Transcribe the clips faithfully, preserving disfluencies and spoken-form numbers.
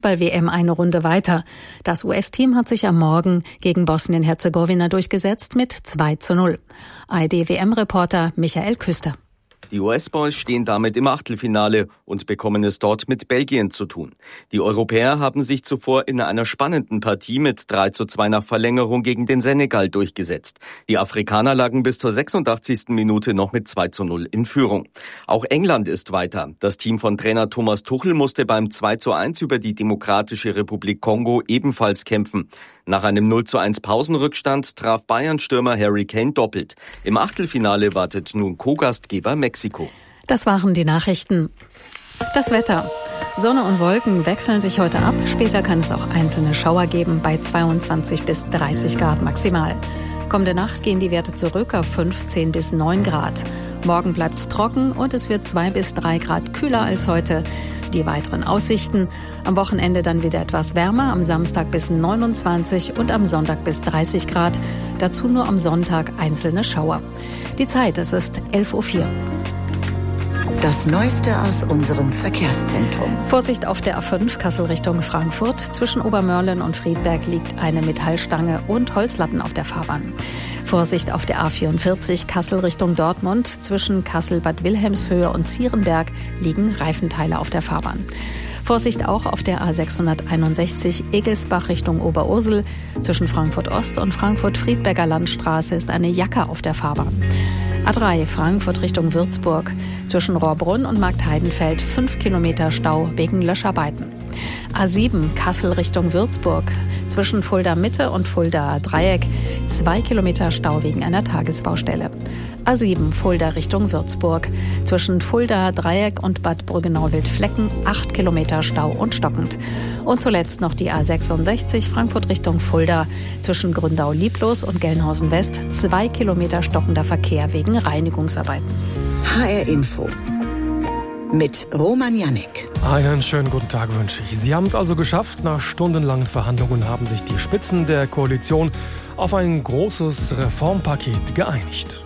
Fußball-W M eine Runde weiter. Das U S-Team hat sich am Morgen gegen Bosnien-Herzegowina durchgesetzt mit zwei zu null. A R D-W M-Reporter Michael Küster. Die U S-Boys stehen damit im Achtelfinale und bekommen es dort mit Belgien zu tun. Die Europäer haben sich zuvor in einer spannenden Partie mit drei zu zwei nach Verlängerung gegen den Senegal durchgesetzt. Die Afrikaner lagen bis zur sechsundachtzigsten Minute noch mit zwei zu null in Führung. Auch England ist weiter. Das Team von Trainer Thomas Tuchel musste beim zwei zu eins über die Demokratische Republik Kongo ebenfalls kämpfen. Nach einem null zu eins Pausenrückstand traf Bayern-Stürmer Harry Kane doppelt. Im Achtelfinale wartet nun Co-Gastgeber Mexiko. Das waren die Nachrichten. Das Wetter. Sonne und Wolken wechseln sich heute ab. Später kann es auch einzelne Schauer geben bei zweiundzwanzig bis dreißig Grad maximal. Kommende Nacht gehen die Werte zurück auf fünfzehn bis neun Grad. Morgen bleibt es trocken und es wird zwei bis drei Grad kühler als heute. Die weiteren Aussichten: am Wochenende dann wieder etwas wärmer, am Samstag bis neunundzwanzig und am Sonntag bis dreißig Grad. Dazu nur am Sonntag einzelne Schauer. Die Zeit, es ist elf Uhr vier. Das Neueste aus unserem Verkehrszentrum. Vorsicht auf der A fünf Kassel Richtung Frankfurt. Zwischen Obermörlen und Friedberg liegt eine Metallstange und Holzlatten auf der Fahrbahn. Vorsicht auf der A vierundvierzig Kassel Richtung Dortmund. Zwischen Kassel-Bad Wilhelmshöhe und Zierenberg liegen Reifenteile auf der Fahrbahn. Vorsicht auch auf der A sechshunderteinundsechzig Egelsbach Richtung Oberursel. Zwischen Frankfurt Ost und Frankfurt-Friedberger Landstraße ist eine Jacke auf der Fahrbahn. A drei Frankfurt Richtung Würzburg. Zwischen Rohrbrunn und Marktheidenfeld fünf Kilometer Stau wegen Löscharbeiten. A sieben Kassel Richtung Würzburg. Zwischen Fulda Mitte und Fulda Dreieck zwei Kilometer Stau wegen einer Tagesbaustelle. A sieben Fulda Richtung Würzburg. Zwischen Fulda Dreieck und Bad Brüggenau-Wildflecken acht Kilometer Stau und stockend. Und zuletzt noch die A sechsundsechzig Frankfurt Richtung Fulda. Zwischen Gründau-Lieblos und Gelnhausen West zwei Kilometer stockender Verkehr wegen Reinigungsarbeiten. H R Info mit Roman Jannik. Einen schönen guten Tag wünsche ich. Sie haben es also geschafft. Nach stundenlangen Verhandlungen haben sich die Spitzen der Koalition auf ein großes Reformpaket geeinigt.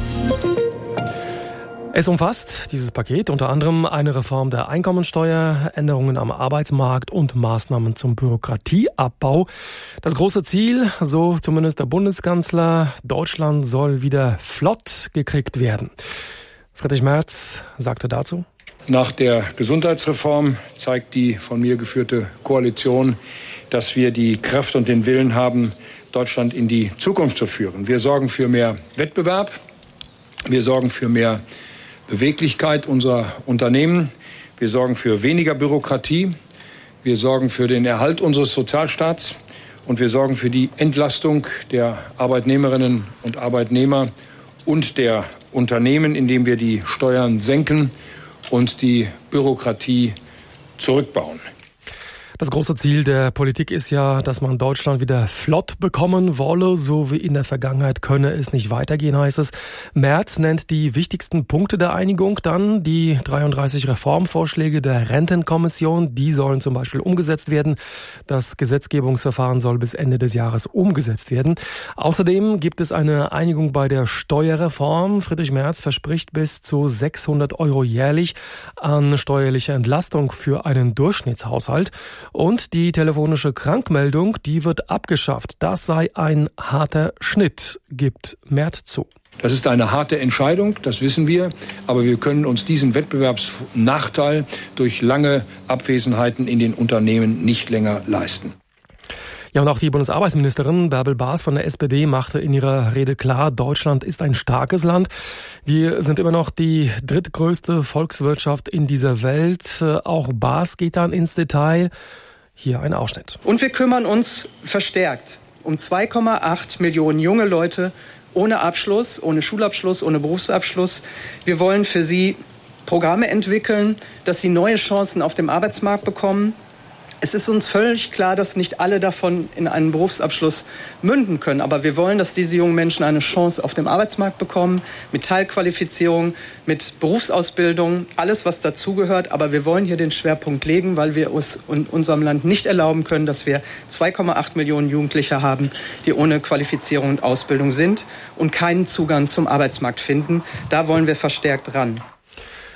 Es umfasst, dieses Paket, unter anderem eine Reform der Einkommensteuer, Änderungen am Arbeitsmarkt und Maßnahmen zum Bürokratieabbau. Das große Ziel, so zumindest der Bundeskanzler, Deutschland soll wieder flott gekriegt werden. Friedrich Merz sagte dazu: Nach der Gesundheitsreform zeigt die von mir geführte Koalition, dass wir die Kraft und den Willen haben, Deutschland in die Zukunft zu führen. Wir sorgen für mehr Wettbewerb, wir sorgen für mehr Beweglichkeit unserer Unternehmen, wir sorgen für weniger Bürokratie, wir sorgen für den Erhalt unseres Sozialstaats und wir sorgen für die Entlastung der Arbeitnehmerinnen und Arbeitnehmer und der Unternehmen, indem wir die Steuern senken und die Bürokratie zurückbauen. Das große Ziel der Politik ist ja, dass man Deutschland wieder flott bekommen wolle. So wie in der Vergangenheit könne es nicht weitergehen, heißt es. Merz nennt die wichtigsten Punkte der Einigung dann die dreiunddreißig Reformvorschläge der Rentenkommission. Die sollen zum Beispiel umgesetzt werden. Das Gesetzgebungsverfahren soll bis Ende des Jahres umgesetzt werden. Außerdem gibt es eine Einigung bei der Steuerreform. Friedrich Merz verspricht bis zu sechshundert Euro jährlich an steuerlicher Entlastung für einen Durchschnittshaushalt. Und die telefonische Krankmeldung, die wird abgeschafft. Das sei ein harter Schnitt, gibt Merz zu. Das ist eine harte Entscheidung, das wissen wir. Aber wir können uns diesen Wettbewerbsnachteil durch lange Abwesenheiten in den Unternehmen nicht länger leisten. Ja, und auch die Bundesarbeitsministerin Bärbel Baas von der S P D machte in ihrer Rede klar, Deutschland ist ein starkes Land. Wir sind immer noch die drittgrößte Volkswirtschaft in dieser Welt. Auch Baas geht dann ins Detail. Hier ein Ausschnitt. Und wir kümmern uns verstärkt um zwei Komma acht Millionen junge Leute ohne Abschluss, ohne Schulabschluss, ohne Berufsabschluss. Wir wollen für sie Programme entwickeln, dass sie neue Chancen auf dem Arbeitsmarkt bekommen. Es ist uns völlig klar, dass nicht alle davon in einen Berufsabschluss münden können. Aber wir wollen, dass diese jungen Menschen eine Chance auf dem Arbeitsmarkt bekommen, mit Teilqualifizierung, mit Berufsausbildung, alles, was dazugehört. Aber wir wollen hier den Schwerpunkt legen, weil wir uns in unserem Land nicht erlauben können, dass wir zwei Komma acht Millionen Jugendliche haben, die ohne Qualifizierung und Ausbildung sind und keinen Zugang zum Arbeitsmarkt finden. Da wollen wir verstärkt ran.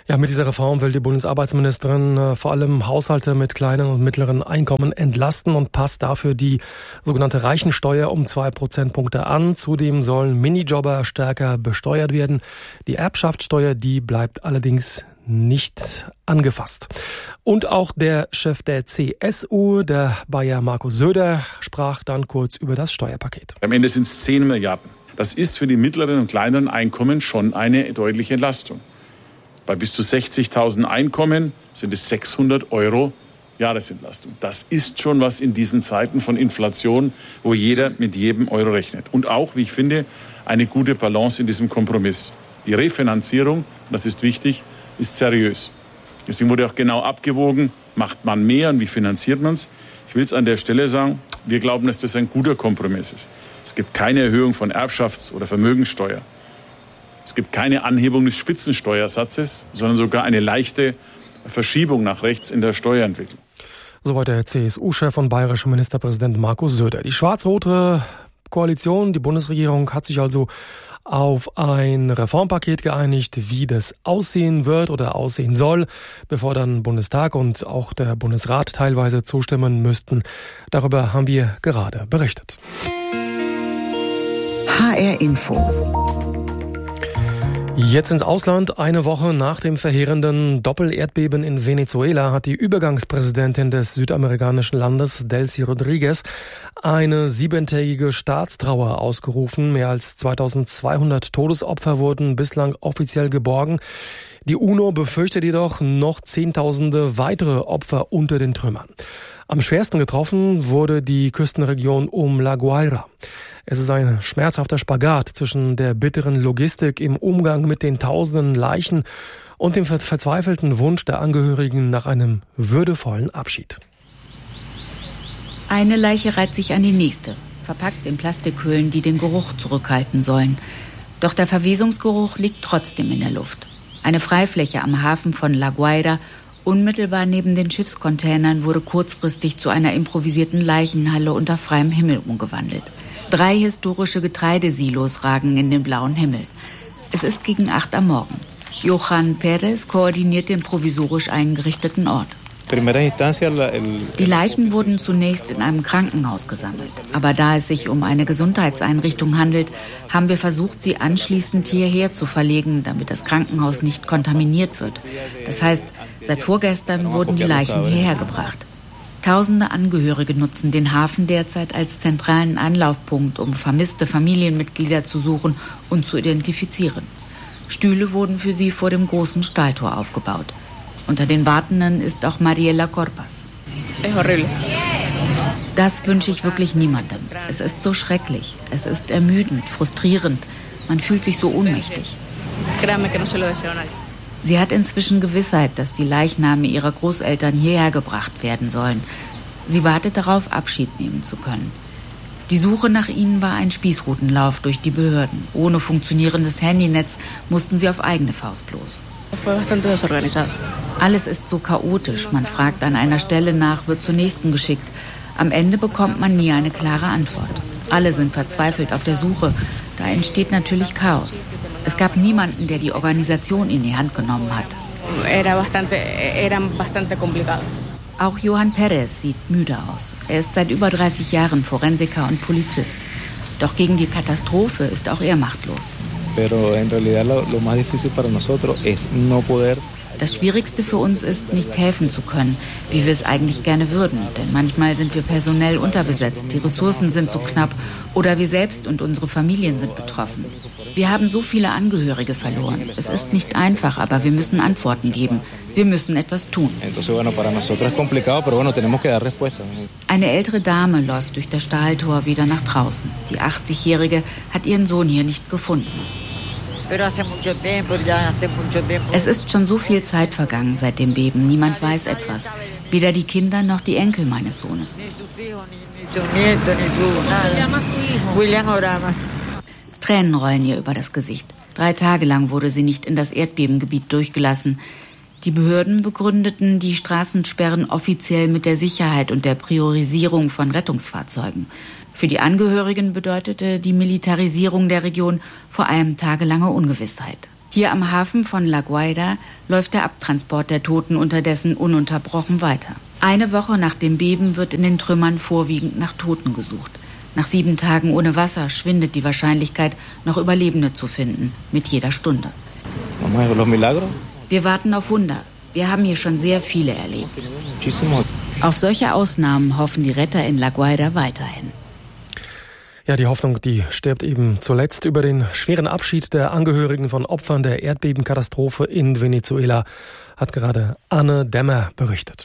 Ja, mit dieser Reform will die Bundesarbeitsministerin äh, vor allem Haushalte mit kleinen und mittleren Einkommen entlasten und passt dafür die sogenannte Reichensteuer um zwei Prozentpunkte an. Zudem sollen Minijobber stärker besteuert werden. Die Erbschaftssteuer, die bleibt allerdings nicht angefasst. Und auch der Chef der C S U, der Bayer Markus Söder, sprach dann kurz über das Steuerpaket. Am Ende sind es zehn Milliarden. Das ist für die mittleren und kleineren Einkommen schon eine deutliche Entlastung. Bei bis zu sechzigtausend Einkommen sind es sechshundert Euro Jahresentlastung. Das ist schon was in diesen Zeiten von Inflation, wo jeder mit jedem Euro rechnet. Und auch, wie ich finde, eine gute Balance in diesem Kompromiss. Die Refinanzierung, das ist wichtig, ist seriös. Deswegen wurde auch genau abgewogen, macht man mehr und wie finanziert man es. Ich will es an der Stelle sagen, wir glauben, dass das ein guter Kompromiss ist. Es gibt keine Erhöhung von Erbschafts- oder Vermögenssteuer. Es gibt keine Anhebung des Spitzensteuersatzes, sondern sogar eine leichte Verschiebung nach rechts in der Steuerentwicklung. Soweit der C S U-Chef und bayerische Ministerpräsident Markus Söder. Die schwarz-rote Koalition, die Bundesregierung, hat sich also auf ein Reformpaket geeinigt, wie das aussehen wird oder aussehen soll, bevor dann Bundestag und auch der Bundesrat teilweise zustimmen müssten. Darüber haben wir gerade berichtet. H R Info. Jetzt ins Ausland. Eine Woche nach dem verheerenden Doppel-Erdbeben in Venezuela hat die Übergangspräsidentin des südamerikanischen Landes, Delcy Rodriguez, eine siebentägige Staatstrauer ausgerufen. Mehr als zweitausendzweihundert Todesopfer wurden bislang offiziell geborgen. Die UNO befürchtet jedoch noch Zehntausende weitere Opfer unter den Trümmern. Am schwersten getroffen wurde die Küstenregion um La Guaira. Es ist ein schmerzhafter Spagat zwischen der bitteren Logistik im Umgang mit den tausenden Leichen und dem verzweifelten Wunsch der Angehörigen nach einem würdevollen Abschied. Eine Leiche reiht sich an die nächste, verpackt in Plastikhüllen, die den Geruch zurückhalten sollen. Doch der Verwesungsgeruch liegt trotzdem in der Luft. Eine Freifläche am Hafen von La Guaira, unmittelbar neben den Schiffscontainern, wurde kurzfristig zu einer improvisierten Leichenhalle unter freiem Himmel umgewandelt. Drei historische Getreidesilos ragen in den blauen Himmel. Es ist gegen acht am Morgen. Johan Perez koordiniert den provisorisch eingerichteten Ort. Die Leichen wurden zunächst in einem Krankenhaus gesammelt. Aber da es sich um eine Gesundheitseinrichtung handelt, haben wir versucht, sie anschließend hierher zu verlegen, damit das Krankenhaus nicht kontaminiert wird. Das heißt, seit vorgestern wurden die Leichen hierher gebracht. Tausende Angehörige nutzen den Hafen derzeit als zentralen Anlaufpunkt, um vermisste Familienmitglieder zu suchen und zu identifizieren. Stühle wurden für sie vor dem großen Stahltor aufgebaut. Unter den Wartenden ist auch Mariela Corpas. Das wünsche ich wirklich niemandem. Es ist so schrecklich. Es ist ermüdend, frustrierend. Man fühlt sich so ohnmächtig. Sie hat inzwischen Gewissheit, dass die Leichname ihrer Großeltern hierher gebracht werden sollen. Sie wartet darauf, Abschied nehmen zu können. Die Suche nach ihnen war ein Spießrutenlauf durch die Behörden. Ohne funktionierendes Handynetz mussten sie auf eigene Faust los. Alles ist so chaotisch. Man fragt an einer Stelle nach, wird zur nächsten geschickt. Am Ende bekommt man nie eine klare Antwort. Alle sind verzweifelt auf der Suche. Da entsteht natürlich Chaos. Es gab niemanden, der die Organisation in die Hand genommen hat. Auch Johan Perez sieht müde aus. Er ist seit über dreißig Jahren Forensiker und Polizist. Doch gegen die Katastrophe ist auch er machtlos. Das Schwierigste für uns ist, nicht helfen zu können, wie wir es eigentlich gerne würden. Denn manchmal sind wir personell unterbesetzt, die Ressourcen sind zu knapp oder wir selbst und unsere Familien sind betroffen. Wir haben so viele Angehörige verloren. Es ist nicht einfach, aber wir müssen Antworten geben. Wir müssen etwas tun. Eine ältere Dame läuft durch das Stahltor wieder nach draußen. Die achtzigjährige hat ihren Sohn hier nicht gefunden. Es ist schon so viel Zeit vergangen seit dem Beben. Niemand weiß etwas. Weder die Kinder noch die Enkel meines Sohnes. Tränen rollen ihr über das Gesicht. Drei Tage lang wurde sie nicht in das Erdbebengebiet durchgelassen. Die Behörden begründeten die Straßensperren offiziell mit der Sicherheit und der Priorisierung von Rettungsfahrzeugen. Für die Angehörigen bedeutete die Militarisierung der Region vor allem tagelange Ungewissheit. Hier am Hafen von La Guaira läuft der Abtransport der Toten unterdessen ununterbrochen weiter. Eine Woche nach dem Beben wird in den Trümmern vorwiegend nach Toten gesucht. Nach sieben Tagen ohne Wasser schwindet die Wahrscheinlichkeit, noch Überlebende zu finden, mit jeder Stunde. Wir warten auf Wunder. Wir haben hier schon sehr viele erlebt. Auf solche Ausnahmen hoffen die Retter in La Guaira weiterhin. Ja, die Hoffnung, die stirbt eben zuletzt. Über den schweren Abschied der Angehörigen von Opfern der Erdbebenkatastrophe in Venezuela hat gerade Anne Dämmer berichtet.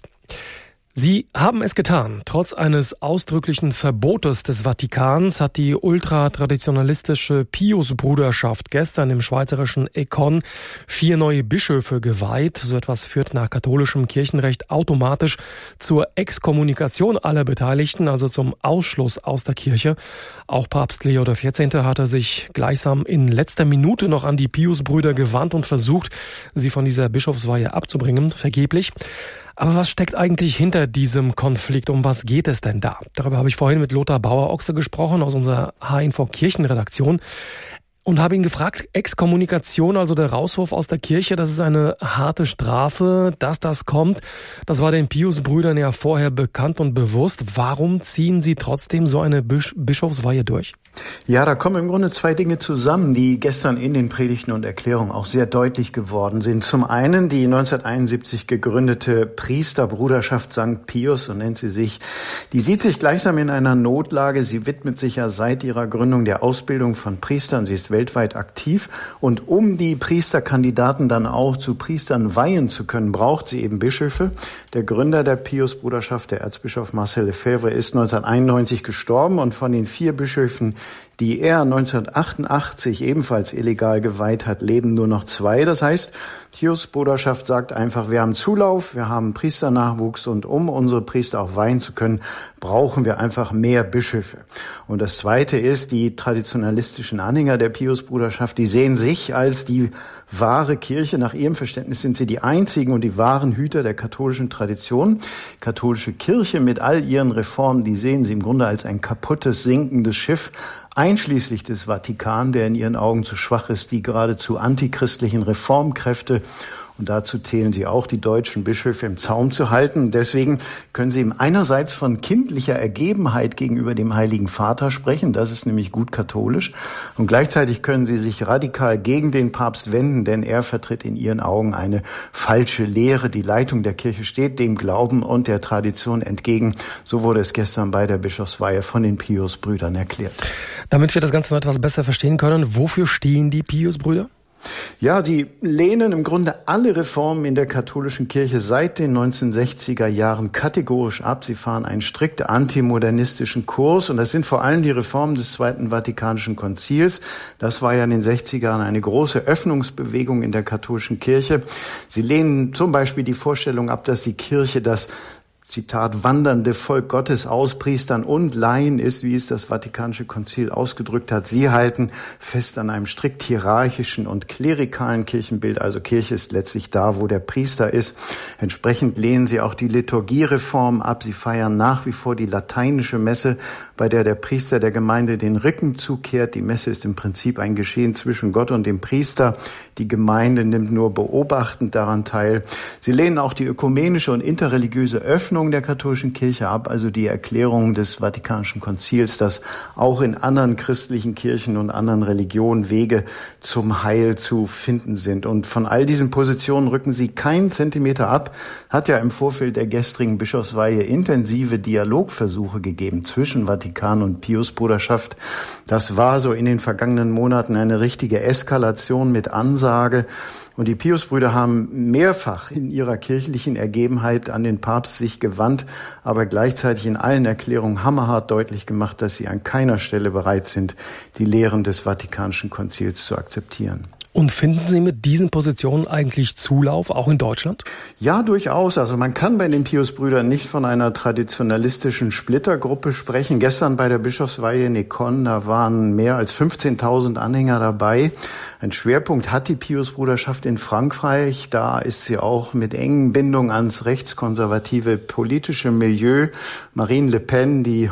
Sie haben es getan. Trotz eines ausdrücklichen Verbotes des Vatikans hat die ultratraditionalistische Pius-Bruderschaft gestern im schweizerischen Econ vier neue Bischöfe geweiht. So etwas führt nach katholischem Kirchenrecht automatisch zur Exkommunikation aller Beteiligten, also zum Ausschluss aus der Kirche. Auch Papst Leo der vierzehnte hatte sich gleichsam in letzter Minute noch an die Pius-Brüder gewandt und versucht, sie von dieser Bischofsweihe abzubringen. Vergeblich. Aber was steckt eigentlich hinter diesem Konflikt? Um was geht es denn da? Darüber habe ich vorhin mit Lothar Bauer-Ochse gesprochen aus unserer H-Info Kirchenredaktion und habe ihn gefragt, Exkommunikation, also der Rauswurf aus der Kirche, das ist eine harte Strafe, dass das kommt. Das war den Pius-Brüdern ja vorher bekannt und bewusst. Warum ziehen sie trotzdem so eine Bisch- Bischofsweihe durch? Ja, da kommen im Grunde zwei Dinge zusammen, die gestern in den Predigten und Erklärungen auch sehr deutlich geworden sind. Zum einen die neunzehnhunderteinundsiebzig gegründete Priesterbruderschaft Sankt Pius, so nennt sie sich. Die sieht sich gleichsam in einer Notlage. Sie widmet sich ja seit ihrer Gründung der Ausbildung von Priestern. Sie ist weltweit aktiv. Und um die Priesterkandidaten dann auch zu Priestern weihen zu können, braucht sie eben Bischöfe. Der Gründer der Pius-Bruderschaft, der Erzbischof Marcel Lefebvre, ist neunzehnhunderteinundneunzig gestorben und von den vier Bischöfen, die er neunzehnhundertachtundachtzig ebenfalls illegal geweiht hat, leben nur noch zwei. Das heißt, Pius-Bruderschaft sagt einfach, wir haben Zulauf, wir haben Priesternachwuchs und um unsere Priester auch weihen zu können, brauchen wir einfach mehr Bischöfe. Und das Zweite ist, die traditionalistischen Anhänger der Pius-Bruderschaft, die sehen sich als die wahre Kirche. Nach ihrem Verständnis sind sie die einzigen und die wahren Hüter der katholischen Tradition. Katholische Kirche mit all ihren Reformen, die sehen sie im Grunde als ein kaputtes, sinkendes Schiff, einschließlich des Vatikan, der in ihren Augen zu schwach ist, die geradezu antichristlichen Reformkräfte. Und dazu zählen sie auch, die deutschen Bischöfe im Zaum zu halten. Deswegen können sie einerseits von kindlicher Ergebenheit gegenüber dem Heiligen Vater sprechen. Das ist nämlich gut katholisch. Und gleichzeitig können sie sich radikal gegen den Papst wenden, denn er vertritt in ihren Augen eine falsche Lehre. Die Leitung der Kirche steht dem Glauben und der Tradition entgegen. So wurde es gestern bei der Bischofsweihe von den Pius-Brüdern erklärt. Damit wir das Ganze noch etwas besser verstehen können, wofür stehen die Pius-Brüder? Ja, sie lehnen im Grunde alle Reformen in der katholischen Kirche seit den neunzehnhundertsechziger Jahren kategorisch ab. Sie fahren einen strikt antimodernistischen Kurs und das sind vor allem die Reformen des Zweiten Vatikanischen Konzils. Das war ja in den sechziger Jahren eine große Öffnungsbewegung in der katholischen Kirche. Sie lehnen zum Beispiel die Vorstellung ab, dass die Kirche das Zitat, wandernde Volk Gottes aus Priestern und Laien ist, wie es das Vatikanische Konzil ausgedrückt hat. Sie halten fest an einem strikt hierarchischen und klerikalen Kirchenbild. Also Kirche ist letztlich da, wo der Priester ist. Entsprechend lehnen sie auch die Liturgiereform ab. Sie feiern nach wie vor die lateinische Messe, bei der der Priester der Gemeinde den Rücken zukehrt. Die Messe ist im Prinzip ein Geschehen zwischen Gott und dem Priester. Die Gemeinde nimmt nur beobachtend daran teil. Sie lehnen auch die ökumenische und interreligiöse Öffnung der katholischen Kirche ab, also die Erklärung des Vatikanischen Konzils, dass auch in anderen christlichen Kirchen und anderen Religionen Wege zum Heil zu finden sind. Und von all diesen Positionen rücken sie keinen Zentimeter ab. Hat ja im Vorfeld der gestrigen Bischofsweihe intensive Dialogversuche gegeben zwischen Vatikan und Pius-Bruderschaft. Das war so in den vergangenen Monaten eine richtige Eskalation mit Ansage. Und die Pius-Brüder haben mehrfach in ihrer kirchlichen Ergebenheit an den Papst sich gewandt, aber gleichzeitig in allen Erklärungen hammerhart deutlich gemacht, dass sie an keiner Stelle bereit sind, die Lehren des Vatikanischen Konzils zu akzeptieren. Und finden Sie mit diesen Positionen eigentlich Zulauf, auch in Deutschland? Ja, durchaus. Also man kann bei den Pius-Brüdern nicht von einer traditionalistischen Splittergruppe sprechen. Gestern bei der Bischofsweihe in Econ, da waren mehr als fünfzehntausend Anhänger dabei. Ein Schwerpunkt hat die Pius-Bruderschaft in Frankreich. Da ist sie auch mit engen Bindungen ans rechtskonservative politische Milieu. Marine Le Pen, die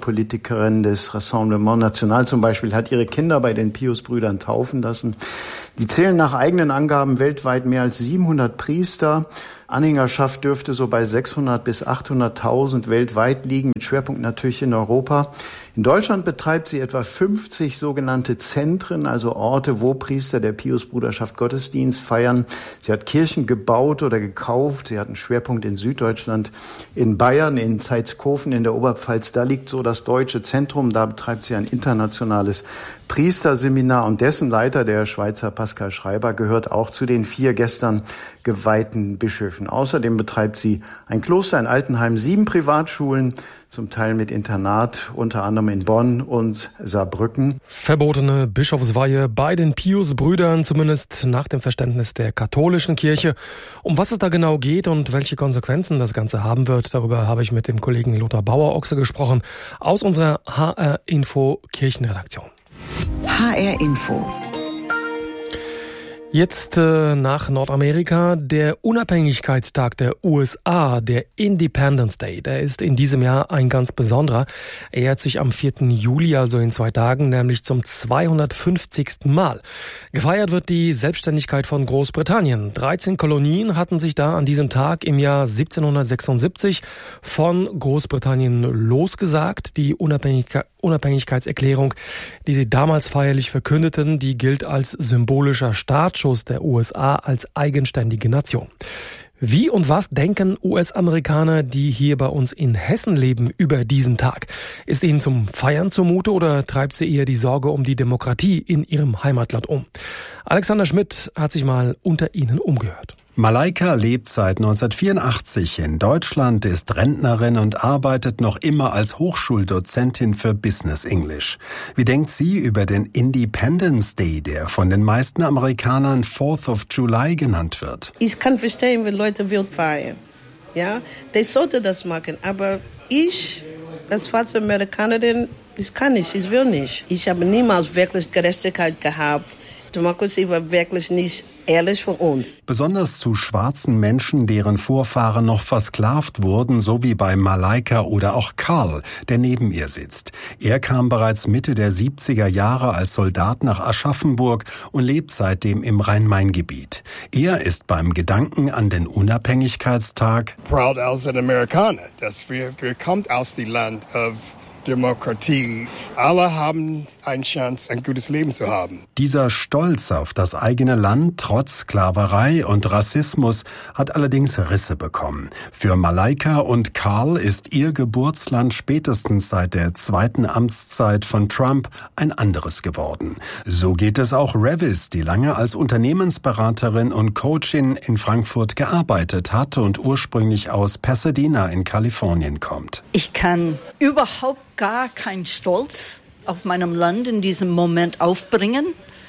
Europapolitikerin des Rassemblement National zum Beispiel, hat ihre Kinder bei den Pius-Brüdern taufen lassen. Die zählen nach eigenen Angaben weltweit mehr als siebenhundert Priester. Anhängerschaft dürfte so bei sechshundert bis achthunderttausend weltweit liegen, mit Schwerpunkt natürlich in Europa. In Deutschland betreibt sie etwa fünfzig sogenannte Zentren, also Orte, wo Priester der Piusbruderschaft Gottesdienst feiern. Sie hat Kirchen gebaut oder gekauft. Sie hat einen Schwerpunkt in Süddeutschland, in Bayern, in Zeitskofen in der Oberpfalz. Da liegt so das deutsche Zentrum. Da betreibt sie ein internationales Priesterseminar. Und dessen Leiter, der Schweizer Pascal Schreiber, gehört auch zu den vier gestern geweihten Bischöfen. Außerdem betreibt sie ein Kloster, ein Altenheim, sieben Privatschulen, zum Teil mit Internat, unter anderem in Bonn und Saarbrücken. Verbotene Bischofsweihe bei den Pius-Brüdern, zumindest nach dem Verständnis der katholischen Kirche. Um was es da genau geht und welche Konsequenzen das Ganze haben wird, darüber habe ich mit dem Kollegen Lothar Bauer-Ochse gesprochen aus unserer H R-Info Kirchenredaktion. H R-Info. Jetzt äh, nach Nordamerika. Der Unabhängigkeitstag der U S A, der Independence Day, der ist in diesem Jahr ein ganz besonderer. Er jährt sich am vierten Juli, also in zwei Tagen, nämlich zum zweihundertfünfzigsten Mal. Gefeiert wird die Selbstständigkeit von Großbritannien. dreizehn Kolonien hatten sich da an diesem Tag im Jahr siebzehnhundertsechsundsiebzig von Großbritannien losgesagt. Die Unabhängigkeit Unabhängigkeitserklärung, die sie damals feierlich verkündeten, die gilt als symbolischer Startschuss der U S A als eigenständige Nation. Wie und was denken U S-Amerikaner, die hier bei uns in Hessen leben, über diesen Tag? Ist ihnen zum Feiern zumute oder treibt sie eher die Sorge um die Demokratie in ihrem Heimatland um? Alexander Schmidt hat sich mal unter ihnen umgehört. Malaika lebt seit neunzehnhundertvierundachtzig in Deutschland, ist Rentnerin und arbeitet noch immer als Hochschuldozentin für Business English. Wie denkt sie über den Independence Day, der von den meisten Amerikanern Fourth of July genannt wird? Ich kann verstehen, wenn Leute wild feiern. Ja, die sollten das machen, aber ich, als schwarze Amerikanerin, ich kann nicht, ich will nicht. Ich habe niemals wirklich Gerechtigkeit gehabt. Demokratie war wirklich nicht ehrlich für uns. Besonders zu schwarzen Menschen, deren Vorfahren noch versklavt wurden, so wie bei Malaika oder auch Carl, der neben ihr sitzt. Er kam bereits Mitte der siebziger Jahre als Soldat nach Aschaffenburg und lebt seitdem im Rhein-Main-Gebiet. Er ist beim Gedanken an den Unabhängigkeitstag proud als ein Amerikaner, dass wir, wir kommt aus dem Land of Demokratie. Alle haben eine Chance, ein gutes Leben zu haben. Dieser Stolz auf das eigene Land trotz Sklaverei und Rassismus hat allerdings Risse bekommen. Für Malaika und Carl ist ihr Geburtsland spätestens seit der zweiten Amtszeit von Trump ein anderes geworden. So geht es auch Revis, die lange als Unternehmensberaterin und Coachin in Frankfurt gearbeitet hat und ursprünglich aus Pasadena in Kalifornien kommt. Ich kann überhaupt gar keinen Stolz auf meinem Land in diesem Moment aufbringen.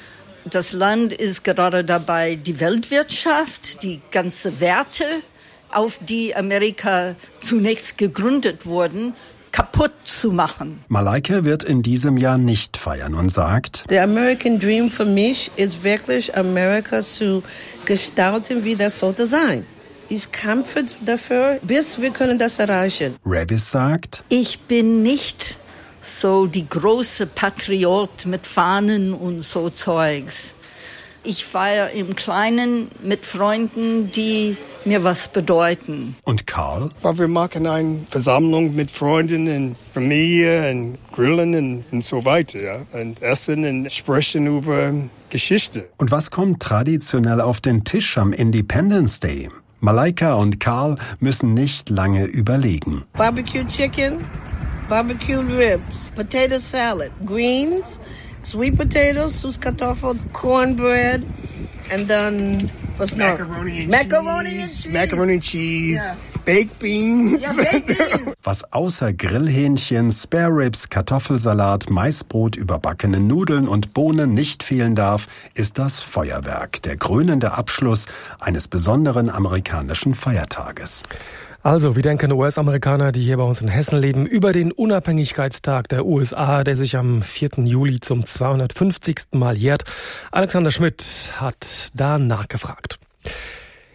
Das Land ist gerade dabei, die Weltwirtschaft, die ganzen Werte, auf die Amerika zunächst gegründet wurden, kaputt zu machen. Malaika wird in diesem Jahr nicht feiern und sagt: Der American Dream für mich ist wirklich, Amerika zu gestalten, wie das sollte sein. Ich kämpfe dafür, bis wir können das erreichen. Revis sagt: Ich bin nicht so die große Patriot mit Fahnen und so Zeugs. Ich feiere im Kleinen mit Freunden, die mir was bedeuten. Und Carl? Wir machen eine Versammlung mit Freunden und Familie und grillen und, und so weiter. Ja? Und essen und sprechen über Geschichte. Und was kommt traditionell auf den Tisch am Independence Day? Malaika und Carl müssen nicht lange überlegen. Barbecue Chicken, Barbecue Ribs, Potato Salad, Greens, Sweet Potatoes, Süßkartoffeln, Cornbread, and then was noch? Macaroni and Macaroni cheese, and cheese. Macaroni and cheese, yeah. Baked Beans. Ja, Baked Beans. Was außer Grillhähnchen, Spare Ribs, Kartoffelsalat, Maisbrot, überbackene Nudeln und Bohnen nicht fehlen darf, ist das Feuerwerk, der krönende Abschluss eines besonderen amerikanischen Feiertages. Also, wie denken U S-Amerikaner, die hier bei uns in Hessen leben, über den Unabhängigkeitstag der U S A, der sich am vierten Juli zum zweihundertfünfzigsten Mal jährt? Alexander Schmidt hat da nachgefragt.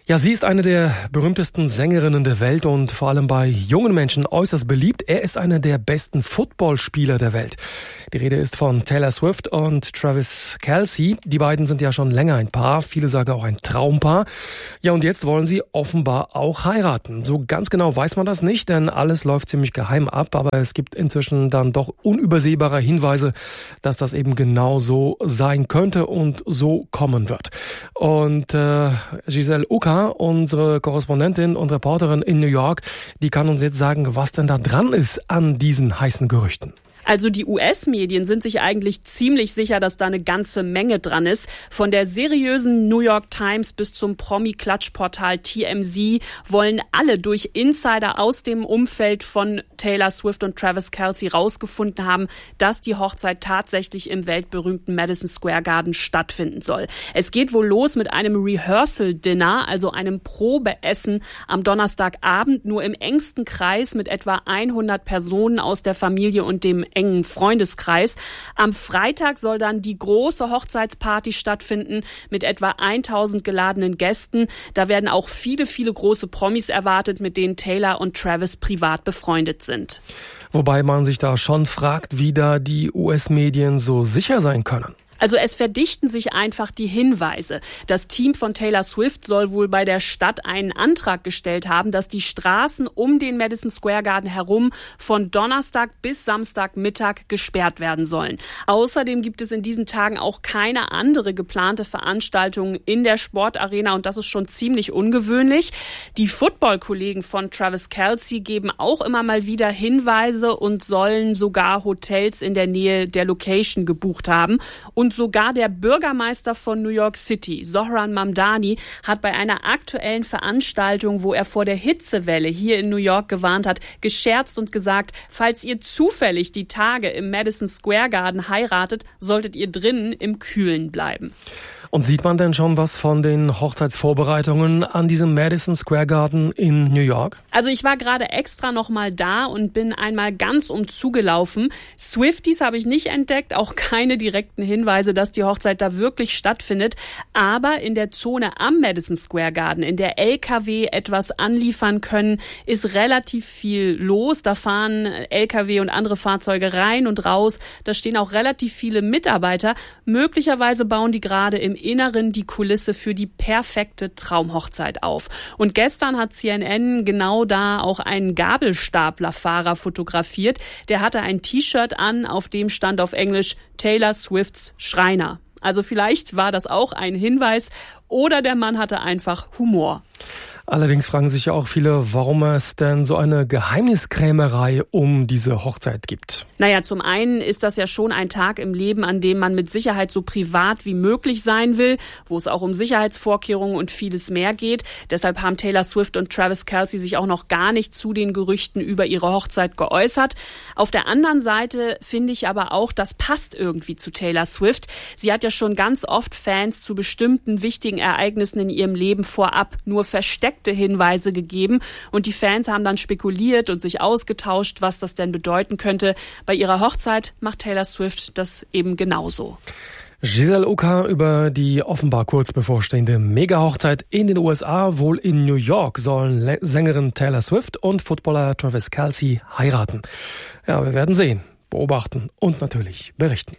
Ja, sie ist eine der berühmtesten Sängerinnen der Welt und vor allem bei jungen Menschen äußerst beliebt. Er ist einer der besten Footballspieler der Welt. Die Rede ist von Taylor Swift und Travis Kelce. Die beiden sind ja schon länger ein Paar, viele sagen auch ein Traumpaar. Ja, und jetzt wollen sie offenbar auch heiraten. So ganz genau weiß man das nicht, denn alles läuft ziemlich geheim ab. Aber es gibt inzwischen dann doch unübersehbare Hinweise, dass das eben genau so sein könnte und so kommen wird. Und äh, Giselle Uka, unsere Korrespondentin und Reporterin in New York, die kann uns jetzt sagen, was denn da dran ist an diesen heißen Gerüchten. Also die U S-Medien sind sich eigentlich ziemlich sicher, dass da eine ganze Menge dran ist. Von der seriösen New York Times bis zum Promi-Klatschportal T M Z wollen alle durch Insider aus dem Umfeld von Taylor Swift und Travis Kelce rausgefunden haben, dass die Hochzeit tatsächlich im weltberühmten Madison Square Garden stattfinden soll. Es geht wohl los mit einem Rehearsal-Dinner, also einem Probeessen am Donnerstagabend, nur im engsten Kreis mit etwa hundert Personen aus der Familie und dem engen Freundeskreis. Am Freitag soll dann die große Hochzeitsparty stattfinden mit etwa tausend geladenen Gästen. Da werden auch viele, viele große Promis erwartet, mit denen Taylor und Travis privat befreundet sind. Wobei man sich da schon fragt, wie da die U S-Medien so sicher sein können. Also es verdichten sich einfach die Hinweise. Das Team von Taylor Swift soll wohl bei der Stadt einen Antrag gestellt haben, dass die Straßen um den Madison Square Garden herum von Donnerstag bis Samstagmittag gesperrt werden sollen. Außerdem gibt es in diesen Tagen auch keine andere geplante Veranstaltung in der Sportarena und das ist schon ziemlich ungewöhnlich. Die Football-Kollegen von Travis Kelce geben auch immer mal wieder Hinweise und sollen sogar Hotels in der Nähe der Location gebucht haben. Und sogar der Bürgermeister von New York City, Zohran Mamdani, hat bei einer aktuellen Veranstaltung, wo er vor der Hitzewelle hier in New York gewarnt hat, gescherzt und gesagt, falls ihr zufällig die Tage im Madison Square Garden heiratet, solltet ihr drinnen im Kühlen bleiben. Und sieht man denn schon was von den Hochzeitsvorbereitungen an diesem Madison Square Garden in New York? Also ich war gerade extra noch mal da und bin einmal ganz umzugelaufen. Swifties habe ich nicht entdeckt, auch keine direkten Hinweise, dass die Hochzeit da wirklich stattfindet. Aber in der Zone am Madison Square Garden, in der L K W etwas anliefern können, ist relativ viel los. Da fahren L K W und andere Fahrzeuge rein und raus. Da stehen auch relativ viele Mitarbeiter. Möglicherweise bauen die gerade im Inneren die Kulisse für die perfekte Traumhochzeit auf. Und gestern hat C N N genau da auch einen Gabelstaplerfahrer fotografiert. Der hatte ein T-Shirt an, auf dem stand auf Englisch Taylor Swifts Schreiner. Also vielleicht war das auch ein Hinweis oder der Mann hatte einfach Humor. Allerdings fragen sich ja auch viele, warum es denn so eine Geheimniskrämerei um diese Hochzeit gibt. Naja, zum einen ist das ja schon ein Tag im Leben, an dem man mit Sicherheit so privat wie möglich sein will, wo es auch um Sicherheitsvorkehrungen und vieles mehr geht. Deshalb haben Taylor Swift und Travis Kelce sich auch noch gar nicht zu den Gerüchten über ihre Hochzeit geäußert. Auf der anderen Seite finde ich aber auch, das passt irgendwie zu Taylor Swift. Sie hat ja schon ganz oft Fans zu bestimmten wichtigen Ereignissen in ihrem Leben vorab nur versteckt Hinweise gegeben und die Fans haben dann spekuliert und sich ausgetauscht, was das denn bedeuten könnte. Bei ihrer Hochzeit macht Taylor Swift das eben genauso. Giselle Uka über die offenbar kurz bevorstehende Mega-Hochzeit in den U S A. Wohl in New York sollen Sängerin Taylor Swift und Footballer Travis Kelce heiraten. Ja, wir werden sehen, beobachten und natürlich berichten.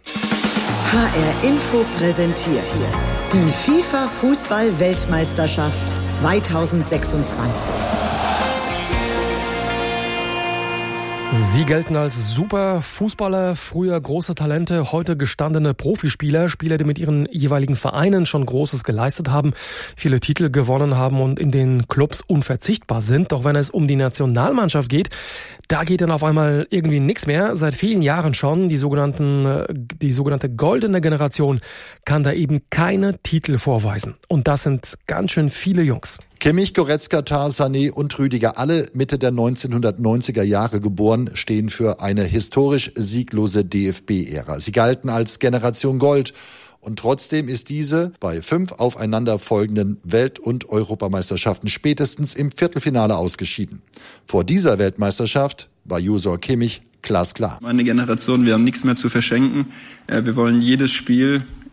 H R Info präsentiert die FIFA-Fußball-Weltmeisterschaft zweitausendsechsundzwanzig. Sie gelten als super Fußballer, früher große Talente, heute gestandene Profispieler, Spieler, die mit ihren jeweiligen Vereinen schon Großes geleistet haben, viele Titel gewonnen haben und in den Clubs unverzichtbar sind. Doch wenn es um die Nationalmannschaft geht, da geht dann auf einmal irgendwie nichts mehr. Seit vielen Jahren schon. Die sogenannten, die sogenannte goldene Generation kann da eben keine Titel vorweisen. Und das sind ganz schön viele Jungs. Kimmich, Goretzka, Tah, Sané und Rüdiger, alle Mitte der neunzehnhundertneunziger Jahre geboren, stehen für eine historisch sieglose D F B-Ära. Sie galten als Generation Gold. Und trotzdem ist diese bei fünf aufeinanderfolgenden Welt- und Europameisterschaften spätestens im Viertelfinale ausgeschieden. Vor dieser Weltmeisterschaft war Josor Kimmich glasklar. Meine Generation, wir haben nichts mehr zu verschenken. Wir wollen jedes Spiel